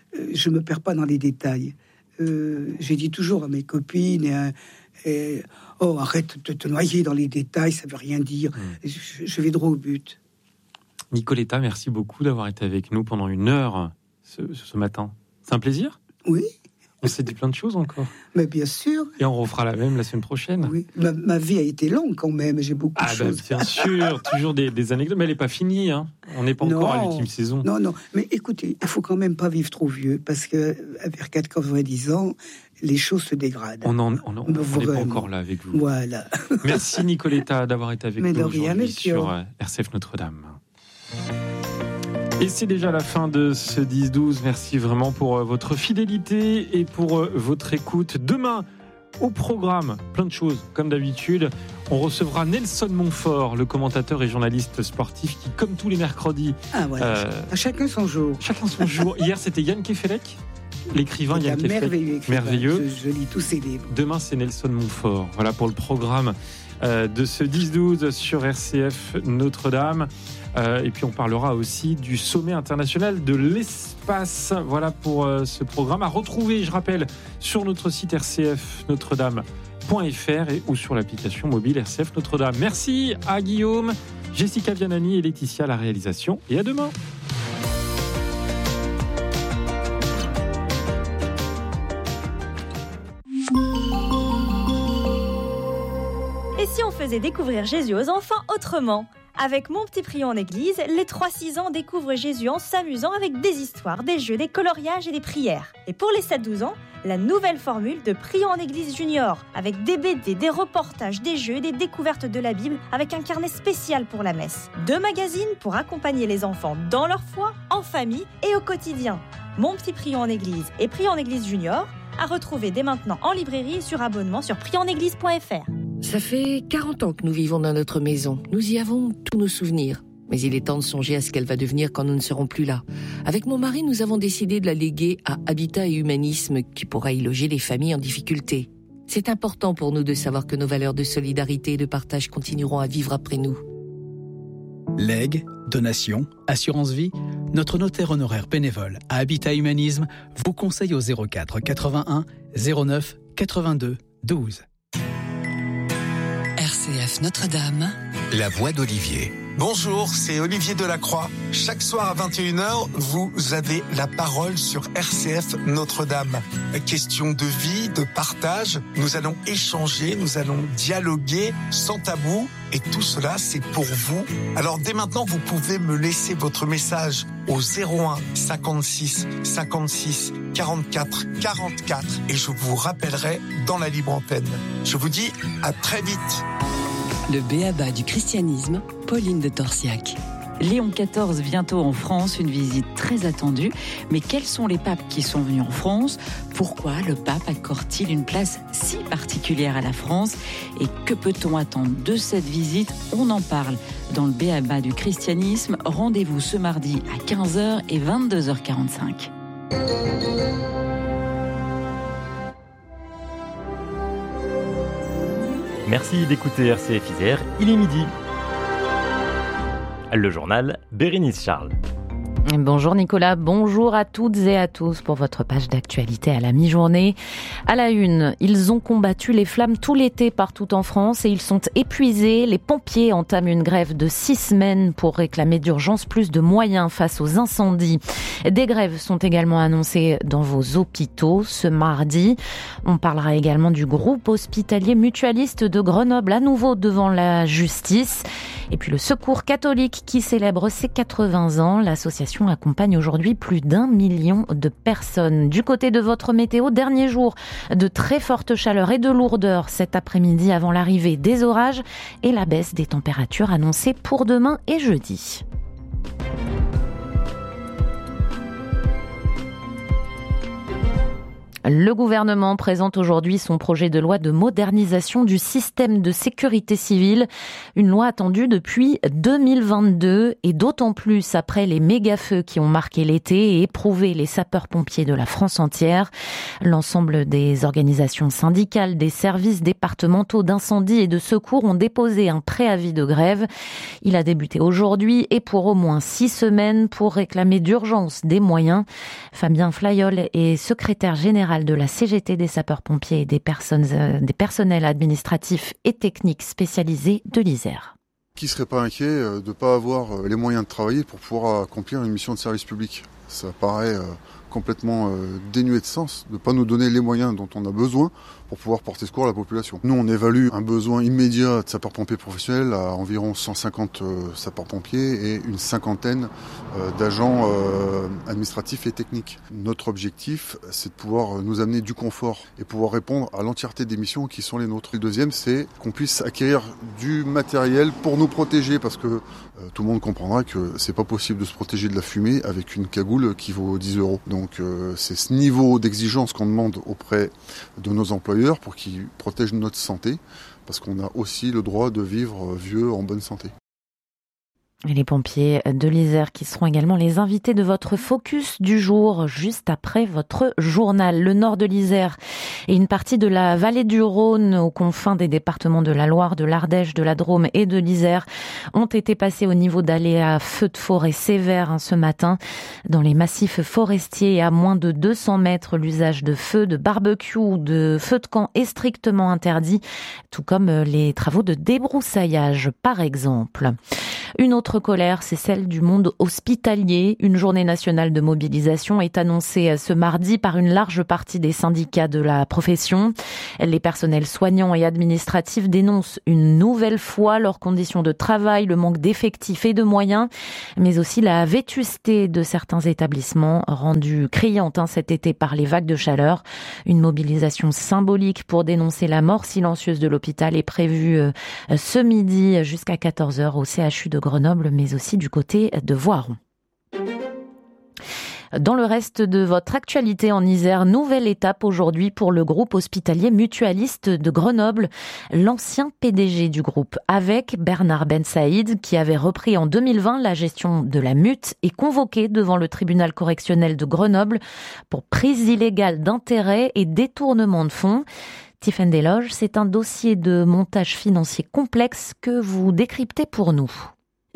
je me perds pas dans les détails. Euh, j'ai dit toujours à mes copines et, et, oh, arrête de te noyer dans les détails, ça veut rien dire. Mmh. Je, je vais droit au but. Nicoletta, merci beaucoup d'avoir été avec nous pendant une heure ce, ce matin. C'est un plaisir ? Oui. On s'est dit plein de choses encore. Mais bien sûr. Et on refera la même la semaine prochaine. Oui. Ma, ma vie a été longue quand même. J'ai beaucoup ah de bah, choses. Bien sûr, toujours des, des anecdotes. Mais elle n'est pas finie. Hein. On n'est pas non, encore à l'ultime saison. Non, non. Mais écoutez, il ne faut quand même pas vivre trop vieux. Parce qu'à vers quatre-vingt-dix ans, les choses se dégradent. On n'est on, on, on pas encore là avec vous. Voilà. Merci Nicoletta d'avoir été avec mais nous rien, aujourd'hui sur R C F Notre-Dame. Et c'est déjà la fin de ce dix douze. Merci vraiment pour votre fidélité et pour votre écoute. Demain, au programme, plein de choses, comme d'habitude. On recevra Nelson Montfort, le commentateur et journaliste sportif qui, comme tous les mercredis... Ah voilà, euh, à chacun son jour. Chacun son jour. Hier, c'était Yann Kefelec, l'écrivain Yann Kefelec. Merveilleux écrivain. Merveilleux. Je, je lis tous ses livres. Demain, c'est Nelson Montfort. Voilà pour le programme euh, de ce dix douze sur R C F Notre-Dame. Euh, et puis on parlera aussi du sommet international de l'espace. Voilà pour euh, ce programme à retrouver, je rappelle, sur notre site r c f notre dame point f r et ou sur l'application mobile R C F Notre-Dame. Merci à Guillaume, Jessica Vianani et Laetitia à la réalisation. Et à demain. Et si on faisait découvrir Jésus aux enfants autrement ? Avec Mon Petit Prion en Église, les trois six ans découvrent Jésus en s'amusant avec des histoires, des jeux, des coloriages et des prières. Et pour les sept douze ans, la nouvelle formule de Prion en Église Junior, avec des B D, des reportages, des jeux et des découvertes de la Bible, avec un carnet spécial pour la messe. Deux magazines pour accompagner les enfants dans leur foi, en famille et au quotidien. Mon Petit Prion en Église et Prion en Église Junior, à retrouver dès maintenant en librairie et sur abonnement sur prion en église point f r. Ça fait quarante ans que nous vivons dans notre maison. Nous y avons tous nos souvenirs. Mais il est temps de songer à ce qu'elle va devenir quand nous ne serons plus là. Avec mon mari, nous avons décidé de la léguer à Habitat et Humanisme, qui pourra y loger les familles en difficulté. C'est important pour nous de savoir que nos valeurs de solidarité et de partage continueront à vivre après nous. Legs, donations, assurance vie, notre notaire honoraire bénévole à Habitat Humanisme vous conseille au zéro quatre quatre-vingt-un zéro neuf quatre-vingt-deux douze. R C F Notre-Dame. La voix d'Olivier. Bonjour, c'est Olivier Delacroix. Chaque soir à vingt et une heures, vous avez la parole sur R C F Notre-Dame. Question de vie, de partage. Nous allons échanger, nous allons dialoguer sans tabou. Et tout cela, c'est pour vous. Alors dès maintenant, vous pouvez me laisser votre message au zéro un cinquante-six cinquante-six quarante-quatre quarante-quatre et je vous rappellerai dans la libre antenne. Je vous dis à très vite. Le b.a.-ba du christianisme, Pauline de Torsiac. Léon quatorze bientôt en France, une visite très attendue. Mais quels sont les papes qui sont venus en France ? Pourquoi le pape accorde-t-il une place si particulière à la France ? Et que peut-on attendre de cette visite ? On en parle dans le b.a.-ba du christianisme. Rendez-vous ce mardi à quinze heures et vingt-deux heures quarante-cinq. Merci d'écouter R C F Isère, il est midi. Le journal Bérénice Charles. Bonjour Nicolas, bonjour à toutes et à tous pour votre page d'actualité à la mi-journée. À la une, ils ont combattu les flammes tout l'été partout en France et ils sont épuisés. Les pompiers entament une grève de six semaines pour réclamer d'urgence plus de moyens face aux incendies. Des grèves sont également annoncées dans vos hôpitaux ce mardi. On parlera également du groupe hospitalier mutualiste de Grenoble à nouveau devant la justice. Et puis le Secours catholique qui célèbre ses quatre-vingts ans. L'association accompagne aujourd'hui plus d'un million de personnes. Du côté de votre météo, dernier jour de très forte chaleur et de lourdeur cet après-midi avant l'arrivée des orages et la baisse des températures annoncée pour demain et jeudi. Le gouvernement présente aujourd'hui son projet de loi de modernisation du système de sécurité civile, une loi attendue depuis deux mille vingt-deux et d'autant plus après les méga-feux qui ont marqué l'été et éprouvé les sapeurs-pompiers de la France entière. L'ensemble des organisations syndicales, des services départementaux d'incendie et de secours ont déposé un préavis de grève. Il a débuté aujourd'hui et pour au moins six semaines pour réclamer d'urgence des moyens. Fabien Flayol est secrétaire général de la C G T des sapeurs-pompiers et des, personnes, euh, des personnels administratifs et techniques spécialisés de l'Isère. Qui ne serait pas inquiet de ne pas avoir les moyens de travailler pour pouvoir accomplir une mission de service public ? Ça paraît euh, complètement euh, dénué de sens de ne pas nous donner les moyens dont on a besoin pour pouvoir porter secours à la population. Nous, on évalue un besoin immédiat de sapeurs-pompiers professionnels à environ cent cinquante euh, sapeurs-pompiers et une cinquantaine euh, d'agents euh, administratifs et techniques. Notre objectif, c'est de pouvoir nous amener du confort et pouvoir répondre à l'entièreté des missions qui sont les nôtres. Le deuxième, c'est qu'on puisse acquérir du matériel pour nous protéger parce que euh, tout le monde comprendra que c'est pas possible de se protéger de la fumée avec une cagoule qui vaut dix euros. Donc euh, c'est ce niveau d'exigence qu'on demande auprès de nos employeurs pour qu'ils protègent notre santé, parce qu'on a aussi le droit de vivre vieux en bonne santé. Et les pompiers de l'Isère qui seront également les invités de votre focus du jour, juste après votre journal. Le nord de l'Isère et une partie de la vallée du Rhône, aux confins des départements de la Loire, de l'Ardèche, de la Drôme et de l'Isère, ont été passés au niveau d'aléas feux de forêt sévères hein, ce matin. Dans les massifs forestiers et à moins de deux cents mètres, l'usage de feux, de barbecue ou de feux de camp est strictement interdit, tout comme les travaux de débroussaillage, par exemple. Une autre colère, c'est celle du monde hospitalier. Une journée nationale de mobilisation est annoncée ce mardi par une large partie des syndicats de la profession. Les personnels soignants et administratifs dénoncent une nouvelle fois leurs conditions de travail, le manque d'effectifs et de moyens, mais aussi la vétusté de certains établissements rendus criantes hein, cet été par les vagues de chaleur. Une mobilisation symbolique pour dénoncer la mort silencieuse de l'hôpital est prévue euh, ce midi jusqu'à quatorze heures au C H U de Grenoble, mais aussi du côté de Voiron. Dans le reste de votre actualité en Isère, nouvelle étape aujourd'hui pour le groupe hospitalier mutualiste de Grenoble. L'ancien P D G du groupe, avec Bernard Ben Saïd, qui avait repris en deux mille vingt la gestion de la M U T, est convoqué devant le tribunal correctionnel de Grenoble pour prise illégale d'intérêts et détournement de fonds. Tiffaine Desloges, c'est un dossier de montage financier complexe que vous décryptez pour nous.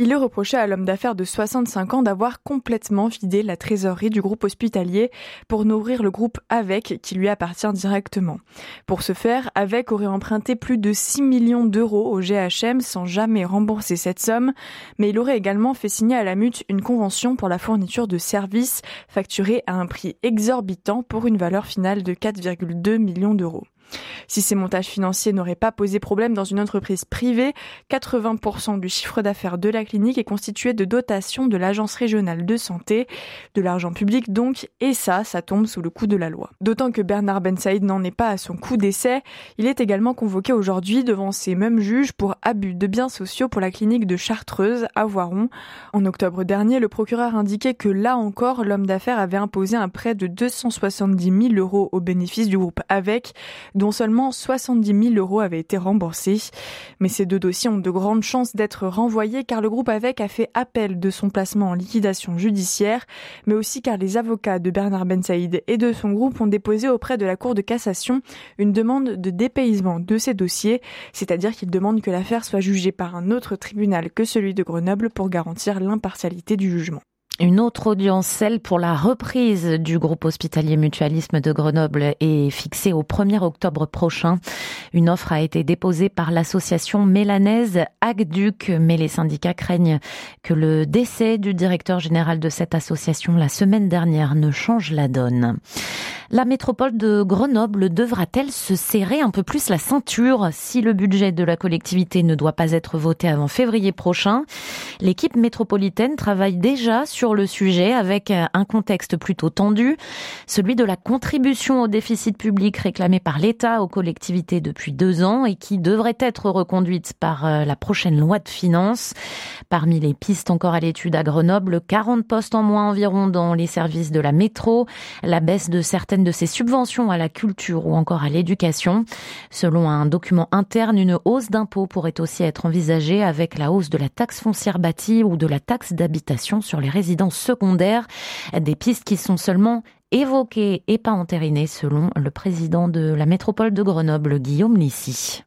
Il est reproché à l'homme d'affaires de soixante-cinq ans d'avoir complètement vidé la trésorerie du groupe hospitalier pour nourrir le groupe Avec, qui lui appartient directement. Pour ce faire, Avec aurait emprunté plus de six millions d'euros au G H M sans jamais rembourser cette somme, mais il aurait également fait signer à la Mut une convention pour la fourniture de services facturée à un prix exorbitant pour une valeur finale de quatre virgule deux millions d'euros. Si ces montages financiers n'auraient pas posé problème dans une entreprise privée, quatre-vingts pour cent du chiffre d'affaires de la clinique est constitué de dotations de l'Agence régionale de santé, de l'argent public donc, et ça, ça tombe sous le coup de la loi. D'autant que Bernard Ben Saïd n'en est pas à son coup d'essai, il est également convoqué aujourd'hui devant ces mêmes juges pour abus de biens sociaux pour la clinique de Chartreuse, à Voiron. En octobre dernier, le procureur indiquait que là encore, l'homme d'affaires avait imposé un prêt de deux cent soixante-dix mille euros au bénéfice du groupe Avec, dont seulement soixante-dix mille euros avaient été remboursés. Mais ces deux dossiers ont de grandes chances d'être renvoyés car le groupe Avec a fait appel de son placement en liquidation judiciaire, mais aussi car les avocats de Bernard Ben Saïd et de son groupe ont déposé auprès de la Cour de cassation une demande de dépaysement de ces dossiers, c'est-à-dire qu'ils demandent que l'affaire soit jugée par un autre tribunal que celui de Grenoble pour garantir l'impartialité du jugement. Une autre audience, celle pour la reprise du groupe hospitalier Mutualisme de Grenoble, est fixée au premier octobre prochain. Une offre a été déposée par l'association mélanaise Agduc, mais les syndicats craignent que le décès du directeur général de cette association la semaine dernière ne change la donne. La métropole de Grenoble devra-t-elle se serrer un peu plus la ceinture si le budget de la collectivité ne doit pas être voté avant février prochain? L'équipe métropolitaine travaille déjà sur le sujet avec un contexte plutôt tendu, celui de la contribution au déficit public réclamée par l'État aux collectivités depuis deux ans et qui devrait être reconduite par la prochaine loi de finances. Parmi les pistes encore à l'étude à Grenoble, quarante postes en moins environ dans les services de la métro, la baisse de certaines de ses subventions à la culture ou encore à l'éducation. Selon un document interne, une hausse d'impôts pourrait aussi être envisagée avec la hausse de la taxe foncière bâtie ou de la taxe d'habitation sur les résidences secondaires. Des pistes qui sont seulement évoquées et pas entérinées selon le président de la métropole de Grenoble, Guillaume Lissy.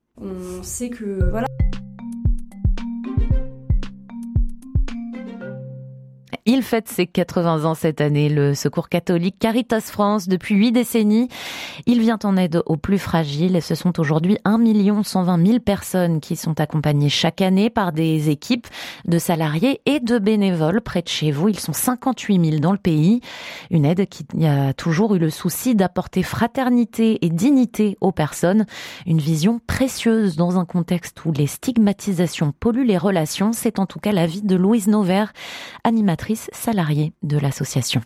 On sait que voilà. Il fête ses quatre-vingts ans cette année, le Secours catholique Caritas France. Depuis huit décennies, il vient en aide aux plus fragiles et ce sont aujourd'hui un million cent vingt mille personnes qui sont accompagnées chaque année par des équipes de salariés et de bénévoles près de chez vous. Ils sont cinquante-huit mille dans le pays. Une aide qui a toujours eu le souci d'apporter fraternité et dignité aux personnes. Une vision précieuse dans un contexte où les stigmatisations polluent les relations. C'est en tout cas l'avis de Louise Nauvert, animatrice salariée de l'association.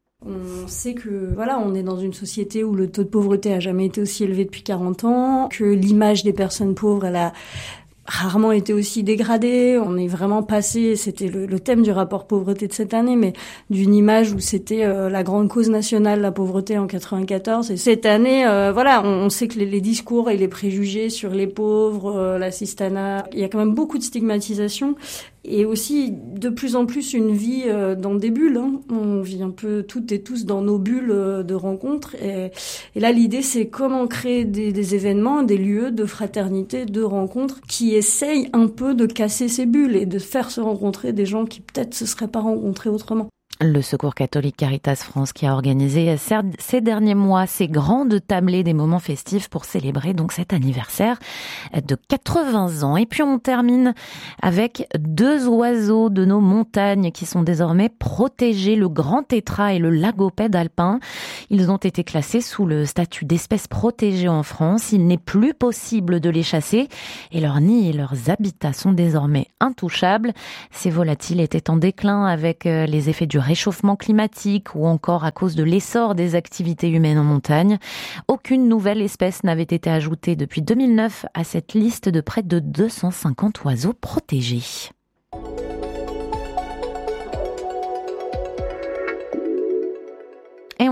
On sait que voilà, on est dans une société où le taux de pauvreté a jamais été aussi élevé depuis quarante ans, que l'image des personnes pauvres, elle a rarement été aussi dégradée. On est vraiment passé, c'était le, le thème du rapport pauvreté de cette année, mais d'une image où c'était euh, la grande cause nationale, la pauvreté en quatre-vingt-quatorze. Et cette année, euh, voilà, on, on sait que les, les discours et les préjugés sur les pauvres, euh, l'assistanat, il y a quand même beaucoup de stigmatisation. Et aussi, de plus en plus, une vie euh, dans des bulles. Hein. On vit un peu toutes et tous dans nos bulles euh, de rencontres. Et, et là, l'idée, c'est comment créer des, des événements, des lieux de fraternité, de rencontres, qui essayent un peu de casser ces bulles et de faire se rencontrer des gens qui peut-être se seraient pas rencontrés autrement. Le Secours catholique Caritas France qui a organisé ces derniers mois ces grandes tablées des moments festifs pour célébrer donc cet anniversaire de quatre-vingts ans. Et puis on termine avec deux oiseaux de nos montagnes qui sont désormais protégés, le grand tétras et le lagopède alpin. Ils ont été classés sous le statut d'espèces protégées en France. Il n'est plus possible de les chasser et leurs nids et leurs habitats sont désormais intouchables. Ces volatiles étaient en déclin avec les effets du réchauffement climatique ou encore à cause de l'essor des activités humaines en montagne. Aucune nouvelle espèce n'avait été ajoutée depuis deux mille neuf à cette liste de près de deux cent cinquante oiseaux protégés. Et on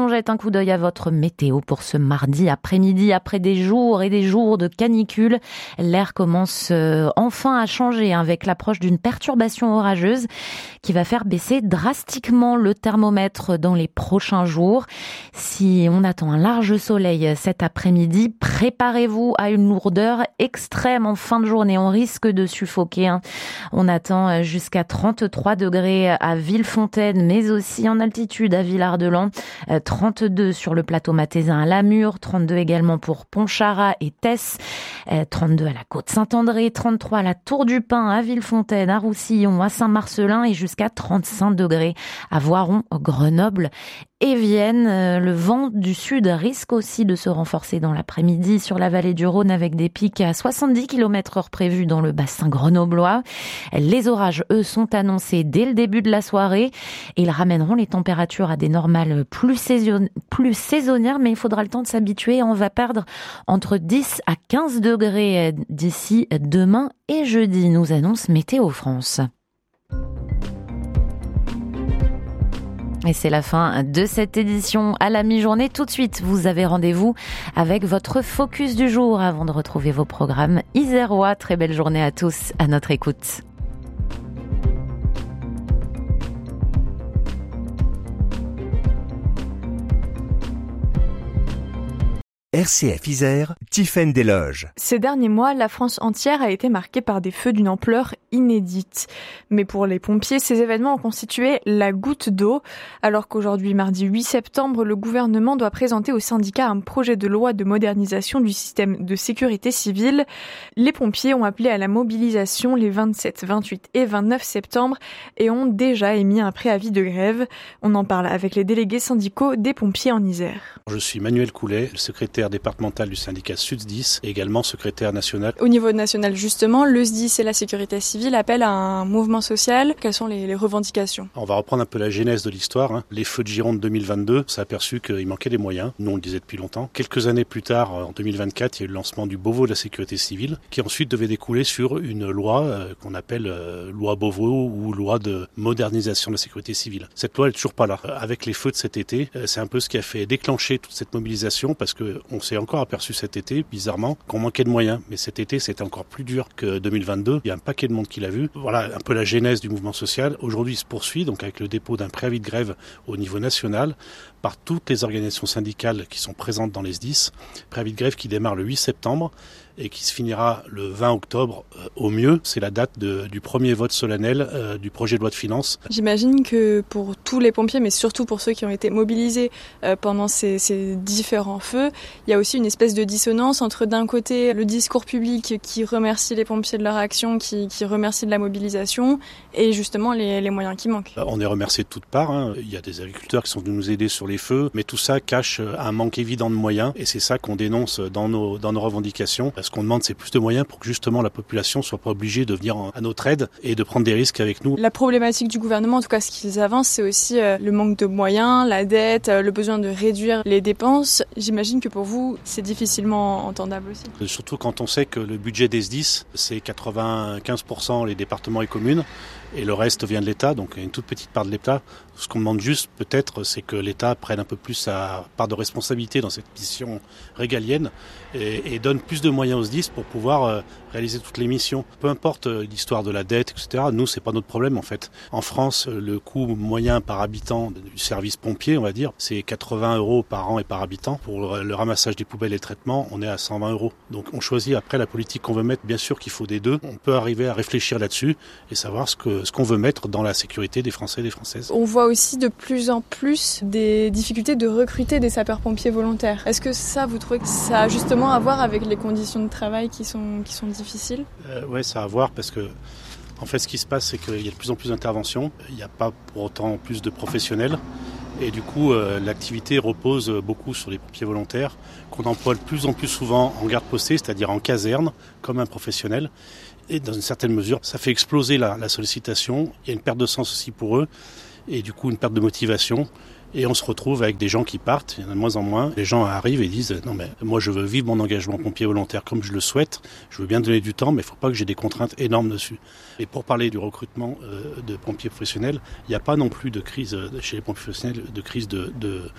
jette un coup d'œil à votre météo pour ce mardi après-midi. Après des jours et des jours de canicule, l'air commence enfin à changer avec l'approche d'une perturbation orageuse qui va faire baisser drastiquement le thermomètre dans les prochains jours. Si on attend un large soleil cet après-midi, préparez-vous à une lourdeur extrême en fin de journée. On risque de suffoquer. Hein. On attend jusqu'à trente-trois degrés à Villefontaine, mais aussi en altitude à Villard-de-Lans. trente-deux sur le plateau mathésin à Lamure, trente-deux également pour Pontcharrat et Tess, trente-deux à la Côte-Saint-André, trente-trois à la Tour du Pin, à Villefontaine, à Roussillon, à Saint-Marcellin et jusqu'à trente-cinq degrés à Voiron, Grenoble et Vienne. Le vent du sud risque aussi de se renforcer dans l'après-midi sur la vallée du Rhône avec des pics à soixante-dix kilomètres heure prévus dans le bassin grenoblois. Les orages, eux, sont annoncés dès le début de la soirée et ils ramèneront les températures à des normales plus, saison... plus saisonnières, mais il faudra le temps de s'habituer. On va perdre entre dix à quinze degrés d'ici demain et jeudi, nous annonce Météo France. Et c'est la fin de cette édition à la mi-journée. Tout de suite, vous avez rendez-vous avec votre focus du jour avant de retrouver vos programmes isérois. Très belle journée à tous, à notre écoute. R C F Isère, Tiffaine Desloges. Ces derniers mois, la France entière a été marquée par des feux d'une ampleur inédite. Mais pour les pompiers, ces événements ont constitué la goutte d'eau. Alors qu'aujourd'hui, mardi huit septembre, le gouvernement doit présenter au syndicat un projet de loi de modernisation du système de sécurité civile. Les pompiers ont appelé à la mobilisation les vingt-sept, vingt-huit et vingt-neuf septembre et ont déjà émis un préavis de grève. On en parle avec les délégués syndicaux des pompiers en Isère. Je suis Manuel Coulet, le secrétaire départemental du syndicat SUDSDIS et également secrétaire national. Au niveau national justement, le S D I S et la sécurité civile appellent à un mouvement social. Quelles sont les, les revendications ? On va reprendre un peu la genèse de l'histoire. Hein. Les feux de Gironde deux mille vingt-deux, on s'est aperçu qu'il manquait des moyens. Nous on le disait depuis longtemps. Quelques années plus tard, en deux mille vingt-quatre, il y a eu le lancement du Beauvau de la sécurité civile qui ensuite devait découler sur une loi euh, qu'on appelle euh, loi Beauvau ou loi de modernisation de la sécurité civile. Cette loi elle est toujours pas là. Euh, avec les feux de cet été, euh, c'est un peu ce qui a fait déclencher toute cette mobilisation parce que on s'est encore aperçu cet été, bizarrement, qu'on manquait de moyens. Mais cet été, c'était encore plus dur que deux mille vingt-deux. Il y a un paquet de monde qui l'a vu. Voilà un peu la genèse du mouvement social. Aujourd'hui, il se poursuit, donc avec le dépôt d'un préavis de grève au niveau national par toutes les organisations syndicales qui sont présentes dans les S D I S. Préavis de grève qui démarre le huit septembre et qui se finira le vingt octobre euh, au mieux. C'est la date de, du premier vote solennel euh, du projet de loi de finances. J'imagine que pour tous les pompiers, mais surtout pour ceux qui ont été mobilisés euh, pendant ces, ces différents feux, il y a aussi une espèce de dissonance entre d'un côté le discours public qui remercie les pompiers de leur action, qui, qui remercie de la mobilisation, et justement les, les moyens qui manquent. On est remercié de toutes parts. Hein. Il y a des agriculteurs qui sont venus nous aider sur les feux, mais tout ça cache un manque évident de moyens, et c'est ça qu'on dénonce dans nos, dans nos revendications. Ce qu'on demande, c'est plus de moyens pour que justement la population soit pas obligée de venir à notre aide et de prendre des risques avec nous. La problématique du gouvernement, en tout cas ce qu'ils avancent, c'est aussi euh, le manque de moyens, la dette, euh, le besoin de réduire les dépenses. J'imagine que pour vous, c'est difficilement entendable aussi. Surtout quand on sait que le budget des S D I S, c'est quatre-vingt-quinze pour cent les départements et communes, et le reste vient de l'État, donc une toute petite part de l'État. Ce qu'on demande juste, peut-être, c'est que l'État prenne un peu plus sa part de responsabilité dans cette mission régalienne et, et donne plus de moyens aux S D I S pour pouvoir euh, réaliser toutes les missions. Peu importe euh, l'histoire de la dette, et cetera. Nous, c'est pas notre problème, en fait. En France, le coût moyen par habitant du service pompier, on va dire, c'est quatre-vingts euros par an et par habitant. Pour le, le ramassage des poubelles et le traitement, on est à cent vingt euros. Donc, on choisit après la politique qu'on veut mettre. Bien sûr qu'il faut des deux. On peut arriver à réfléchir là-dessus et savoir ce que ce qu'on veut mettre dans la sécurité des Français et des Françaises. On voit aussi de plus en plus des difficultés de recruter des sapeurs-pompiers volontaires. Est-ce que ça, vous trouvez que ça a justement à voir avec les conditions de travail qui sont, qui sont difficiles ? euh, Oui, ça a à voir parce que en fait, ce qui se passe, c'est qu'il y a de plus en plus d'interventions. Il n'y a pas pour autant plus de professionnels. Et du coup, euh, l'activité repose beaucoup sur les pompiers volontaires qu'on emploie de plus en plus souvent en garde postée, c'est-à-dire en caserne, comme un professionnel. Et dans une certaine mesure, ça fait exploser la, la sollicitation. Il y a une perte de sens aussi pour eux et du coup une perte de motivation. Et on se retrouve avec des gens qui partent, il y en a de moins en moins. Les gens arrivent et disent « Non mais moi je veux vivre mon engagement pompier volontaire comme je le souhaite, je veux bien donner du temps, mais il ne faut pas que j'ai des contraintes énormes dessus. » Et pour parler du recrutement euh, de pompiers professionnels, il n'y a pas non plus de crise chez les pompiers professionnels, de crise de, de,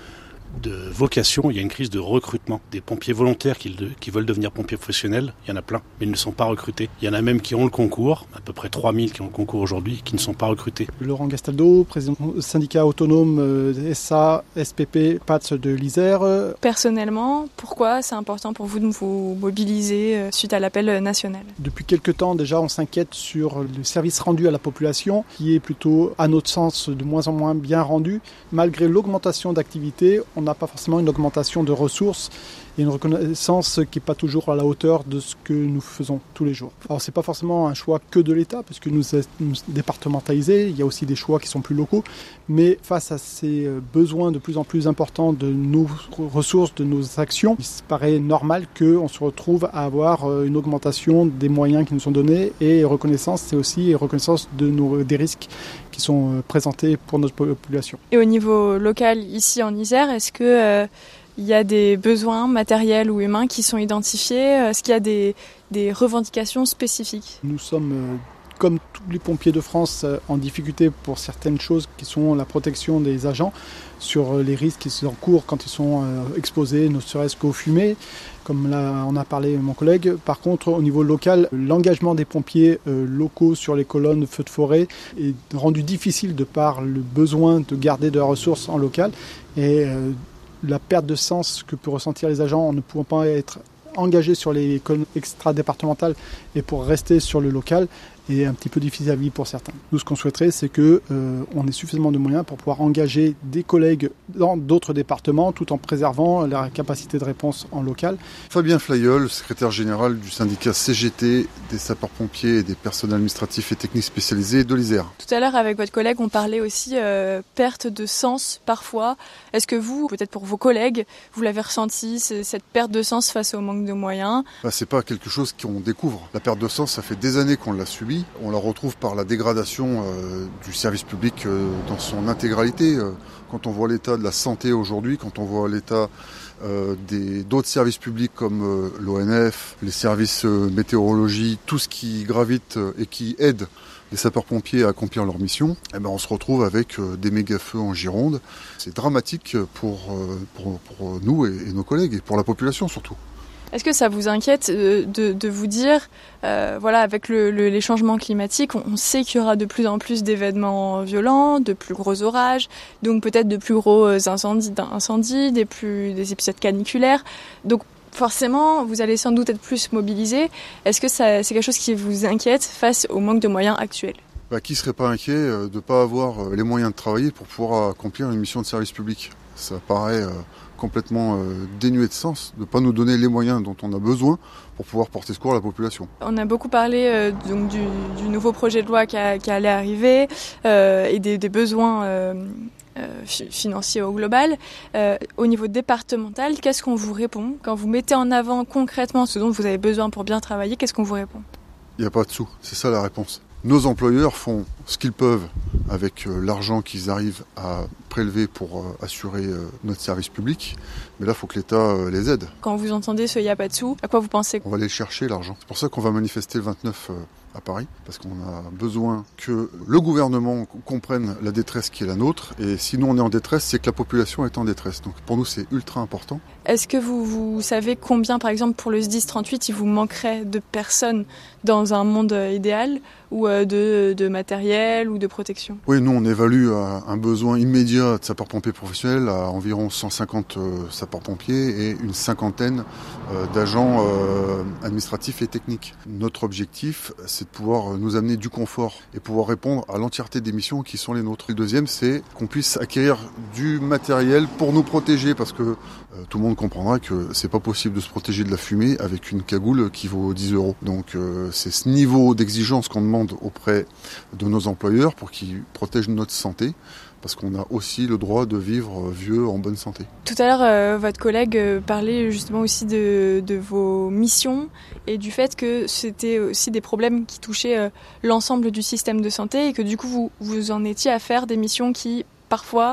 de vocation, il y a une crise de recrutement. Des pompiers volontaires qui, qui veulent devenir pompiers professionnels, il y en a plein, mais ils ne sont pas recrutés. Il y en a même qui ont le concours, à peu près trois mille qui ont le concours aujourd'hui, qui ne sont pas recrutés. Laurent Gastaldo, président du syndicat autonome euh, S A, S P P, P A T S de l'Isère. Personnellement, pourquoi c'est important pour vous de vous mobiliser euh, suite à l'appel national ? Depuis quelques temps déjà, on s'inquiète sur le service rendu à la population, qui est plutôt, à notre sens, de moins en moins bien rendu. Malgré l'augmentation d'activité, on n'a pas forcément une augmentation de ressources et une reconnaissance qui n'est pas toujours à la hauteur de ce que nous faisons tous les jours. Alors c'est pas forcément un choix que de l'État, parce que nous sommes départementalisés, il y a aussi des choix qui sont plus locaux, mais face à ces besoins de plus en plus importants de nos ressources, de nos actions, il paraît normal qu'on se retrouve à avoir une augmentation des moyens qui nous sont donnés, et reconnaissance, c'est aussi reconnaissance de nos, des risques qui sont présentés pour notre population. Et au niveau local, ici en Isère, est-ce que euh, il y a des besoins matériels ou humains qui sont identifiés ? Est-ce qu'il y a des, des revendications spécifiques ? Nous sommes, euh, comme tous les pompiers de France, euh, en difficulté pour certaines choses qui sont la protection des agents sur les risques qui encourent quand ils sont euh, exposés, ne serait-ce qu'aux fumées, comme là on a parlé mon collègue. Par contre, au niveau local, l'engagement des pompiers euh, locaux sur les colonnes feux de forêt est rendu difficile de par le besoin de garder de la ressource en local, et euh, la perte de sens que peuvent ressentir les agents en ne pouvant pas être engagés sur les colonnes extra-départementales et pour rester sur le local est un petit peu difficile à vivre pour certains. Nous, ce qu'on souhaiterait, c'est qu'on euh, ait suffisamment de moyens pour pouvoir engager des collègues dans d'autres départements tout en préservant la capacité de réponse en local. Fabien Flayol, secrétaire général du syndicat C G T des sapeurs-pompiers et des personnels administratifs et techniques spécialisés de l'Isère. Tout à l'heure, avec votre collègue, on parlait aussi euh, perte de sens parfois. Est-ce que vous, peut-être pour vos collègues, vous l'avez ressenti, cette perte de sens face au manque de moyens ? Bah, c'est pas quelque chose qu'on découvre. La perte de sens, ça fait des années qu'on l'a subie. On la retrouve par la dégradation euh, du service public euh, dans son intégralité. Euh, quand on voit l'état de la santé aujourd'hui, quand on voit l'état euh, des, d'autres services publics comme euh, l'O N F, les services euh, météorologie, tout ce qui gravite euh, et qui aide les sapeurs-pompiers à accomplir leur mission, eh ben on se retrouve avec euh, des méga-feux en Gironde. C'est dramatique pour, euh, pour, pour nous et, et nos collègues, et pour la population surtout. Est-ce que ça vous inquiète de, de, de vous dire, euh, voilà, avec le, le, les changements climatiques, on, on sait qu'il y aura de plus en plus d'événements violents, de plus gros orages, donc peut-être de plus gros incendies, incendies des, plus, des épisodes caniculaires. Donc forcément, vous allez sans doute être plus mobilisés. Est-ce que ça, c'est quelque chose qui vous inquiète face au manque de moyens actuels ? Bah, qui ne serait pas inquiet de ne pas avoir les moyens de travailler pour pouvoir accomplir une mission de service public ? Ça paraît... Euh... complètement euh, dénué de sens, de ne pas nous donner les moyens dont on a besoin pour pouvoir porter secours à la population. On a beaucoup parlé euh, donc du, du nouveau projet de loi qui, a, qui allait arriver euh, et des, des besoins euh, euh, financiers au global. Euh, au niveau départemental, qu'est-ce qu'on vous répond ? Quand vous mettez en avant concrètement ce dont vous avez besoin pour bien travailler, qu'est-ce qu'on vous répond ? Il n'y a pas de sous, c'est ça la réponse. Nos employeurs font ce qu'ils peuvent avec euh, l'argent qu'ils arrivent à prélever pour euh, assurer euh, notre service public. Mais là, il faut que l'État euh, les aide. Quand vous entendez ce « il n'y a pas de sous », à quoi vous pensez ? On va aller le chercher, l'argent. C'est pour ça qu'on va manifester le vingt-neuf euh, à Paris, parce qu'on a besoin que le gouvernement comprenne la détresse qui est la nôtre. Et sinon, on est en détresse, c'est que la population est en détresse. Donc pour nous, c'est ultra important. Est-ce que vous, vous savez combien, par exemple, pour le S D I S trente-huit, il vous manquerait de personnes dans un monde idéal, ou de, de matériel ou de protection ? Oui, nous, on évalue un besoin immédiat de sapeurs-pompiers professionnels à environ cent cinquante sapeurs-pompiers et une cinquantaine d'agents administratifs et techniques. Notre objectif, c'est de pouvoir nous amener du confort et pouvoir répondre à l'entièreté des missions qui sont les nôtres. Le deuxième, c'est qu'on puisse acquérir du matériel pour nous protéger, parce que euh, tout le monde comprendra que c'est pas possible de se protéger de la fumée avec une cagoule qui vaut dix euros. Donc euh, c'est ce niveau d'exigence qu'on demande auprès de nos employeurs pour qu'ils protègent notre santé, parce qu'on a aussi le droit de vivre vieux en bonne santé. Tout à l'heure, euh, votre collègue euh, parlait justement aussi de, de vos missions et du fait que c'était aussi des problèmes qui touchaient euh, l'ensemble du système de santé et que du coup vous, vous en étiez à faire des missions qui parfois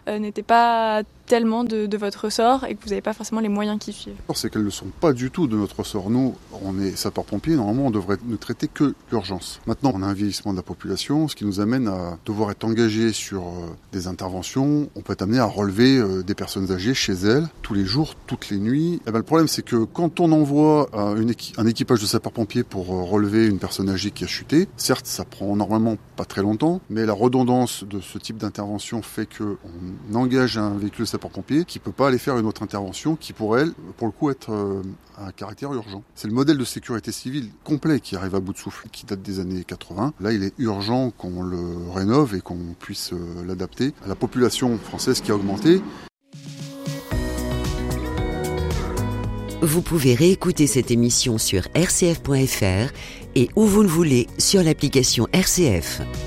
euh, n'étaient pas tellement de, de votre ressort et que vous n'avez pas forcément les moyens qui suivent. C'est qu'elles ne sont pas du tout de notre ressort. Nous, on est sapeurs-pompiers, normalement on devrait ne traiter que l'urgence. Maintenant, on a un vieillissement de la population, ce qui nous amène à devoir être engagés sur euh, des interventions. On peut être amené à relever euh, des personnes âgées chez elles, tous les jours, toutes les nuits. Et ben, le problème, c'est que quand on envoie euh, une équi- un équipage de sapeurs-pompiers pour euh, relever une personne âgée qui a chuté, certes, ça prend normalement pas très longtemps, mais la redondance de ce type d'intervention fait qu'on engage un véhicule de sapeurs-pompiers qui peut pas aller faire une autre intervention qui pourrait, elle, pour le coup, être euh, à caractère urgent. C'est le modèle de sécurité civile complet qui arrive à bout de souffle, qui date des années quatre-vingts. Là, il est urgent qu'on le rénove et qu'on puisse euh, l'adapter à la population française qui a augmenté. Vous pouvez réécouter cette émission sur r c f point f r et où vous le voulez sur l'application R C F.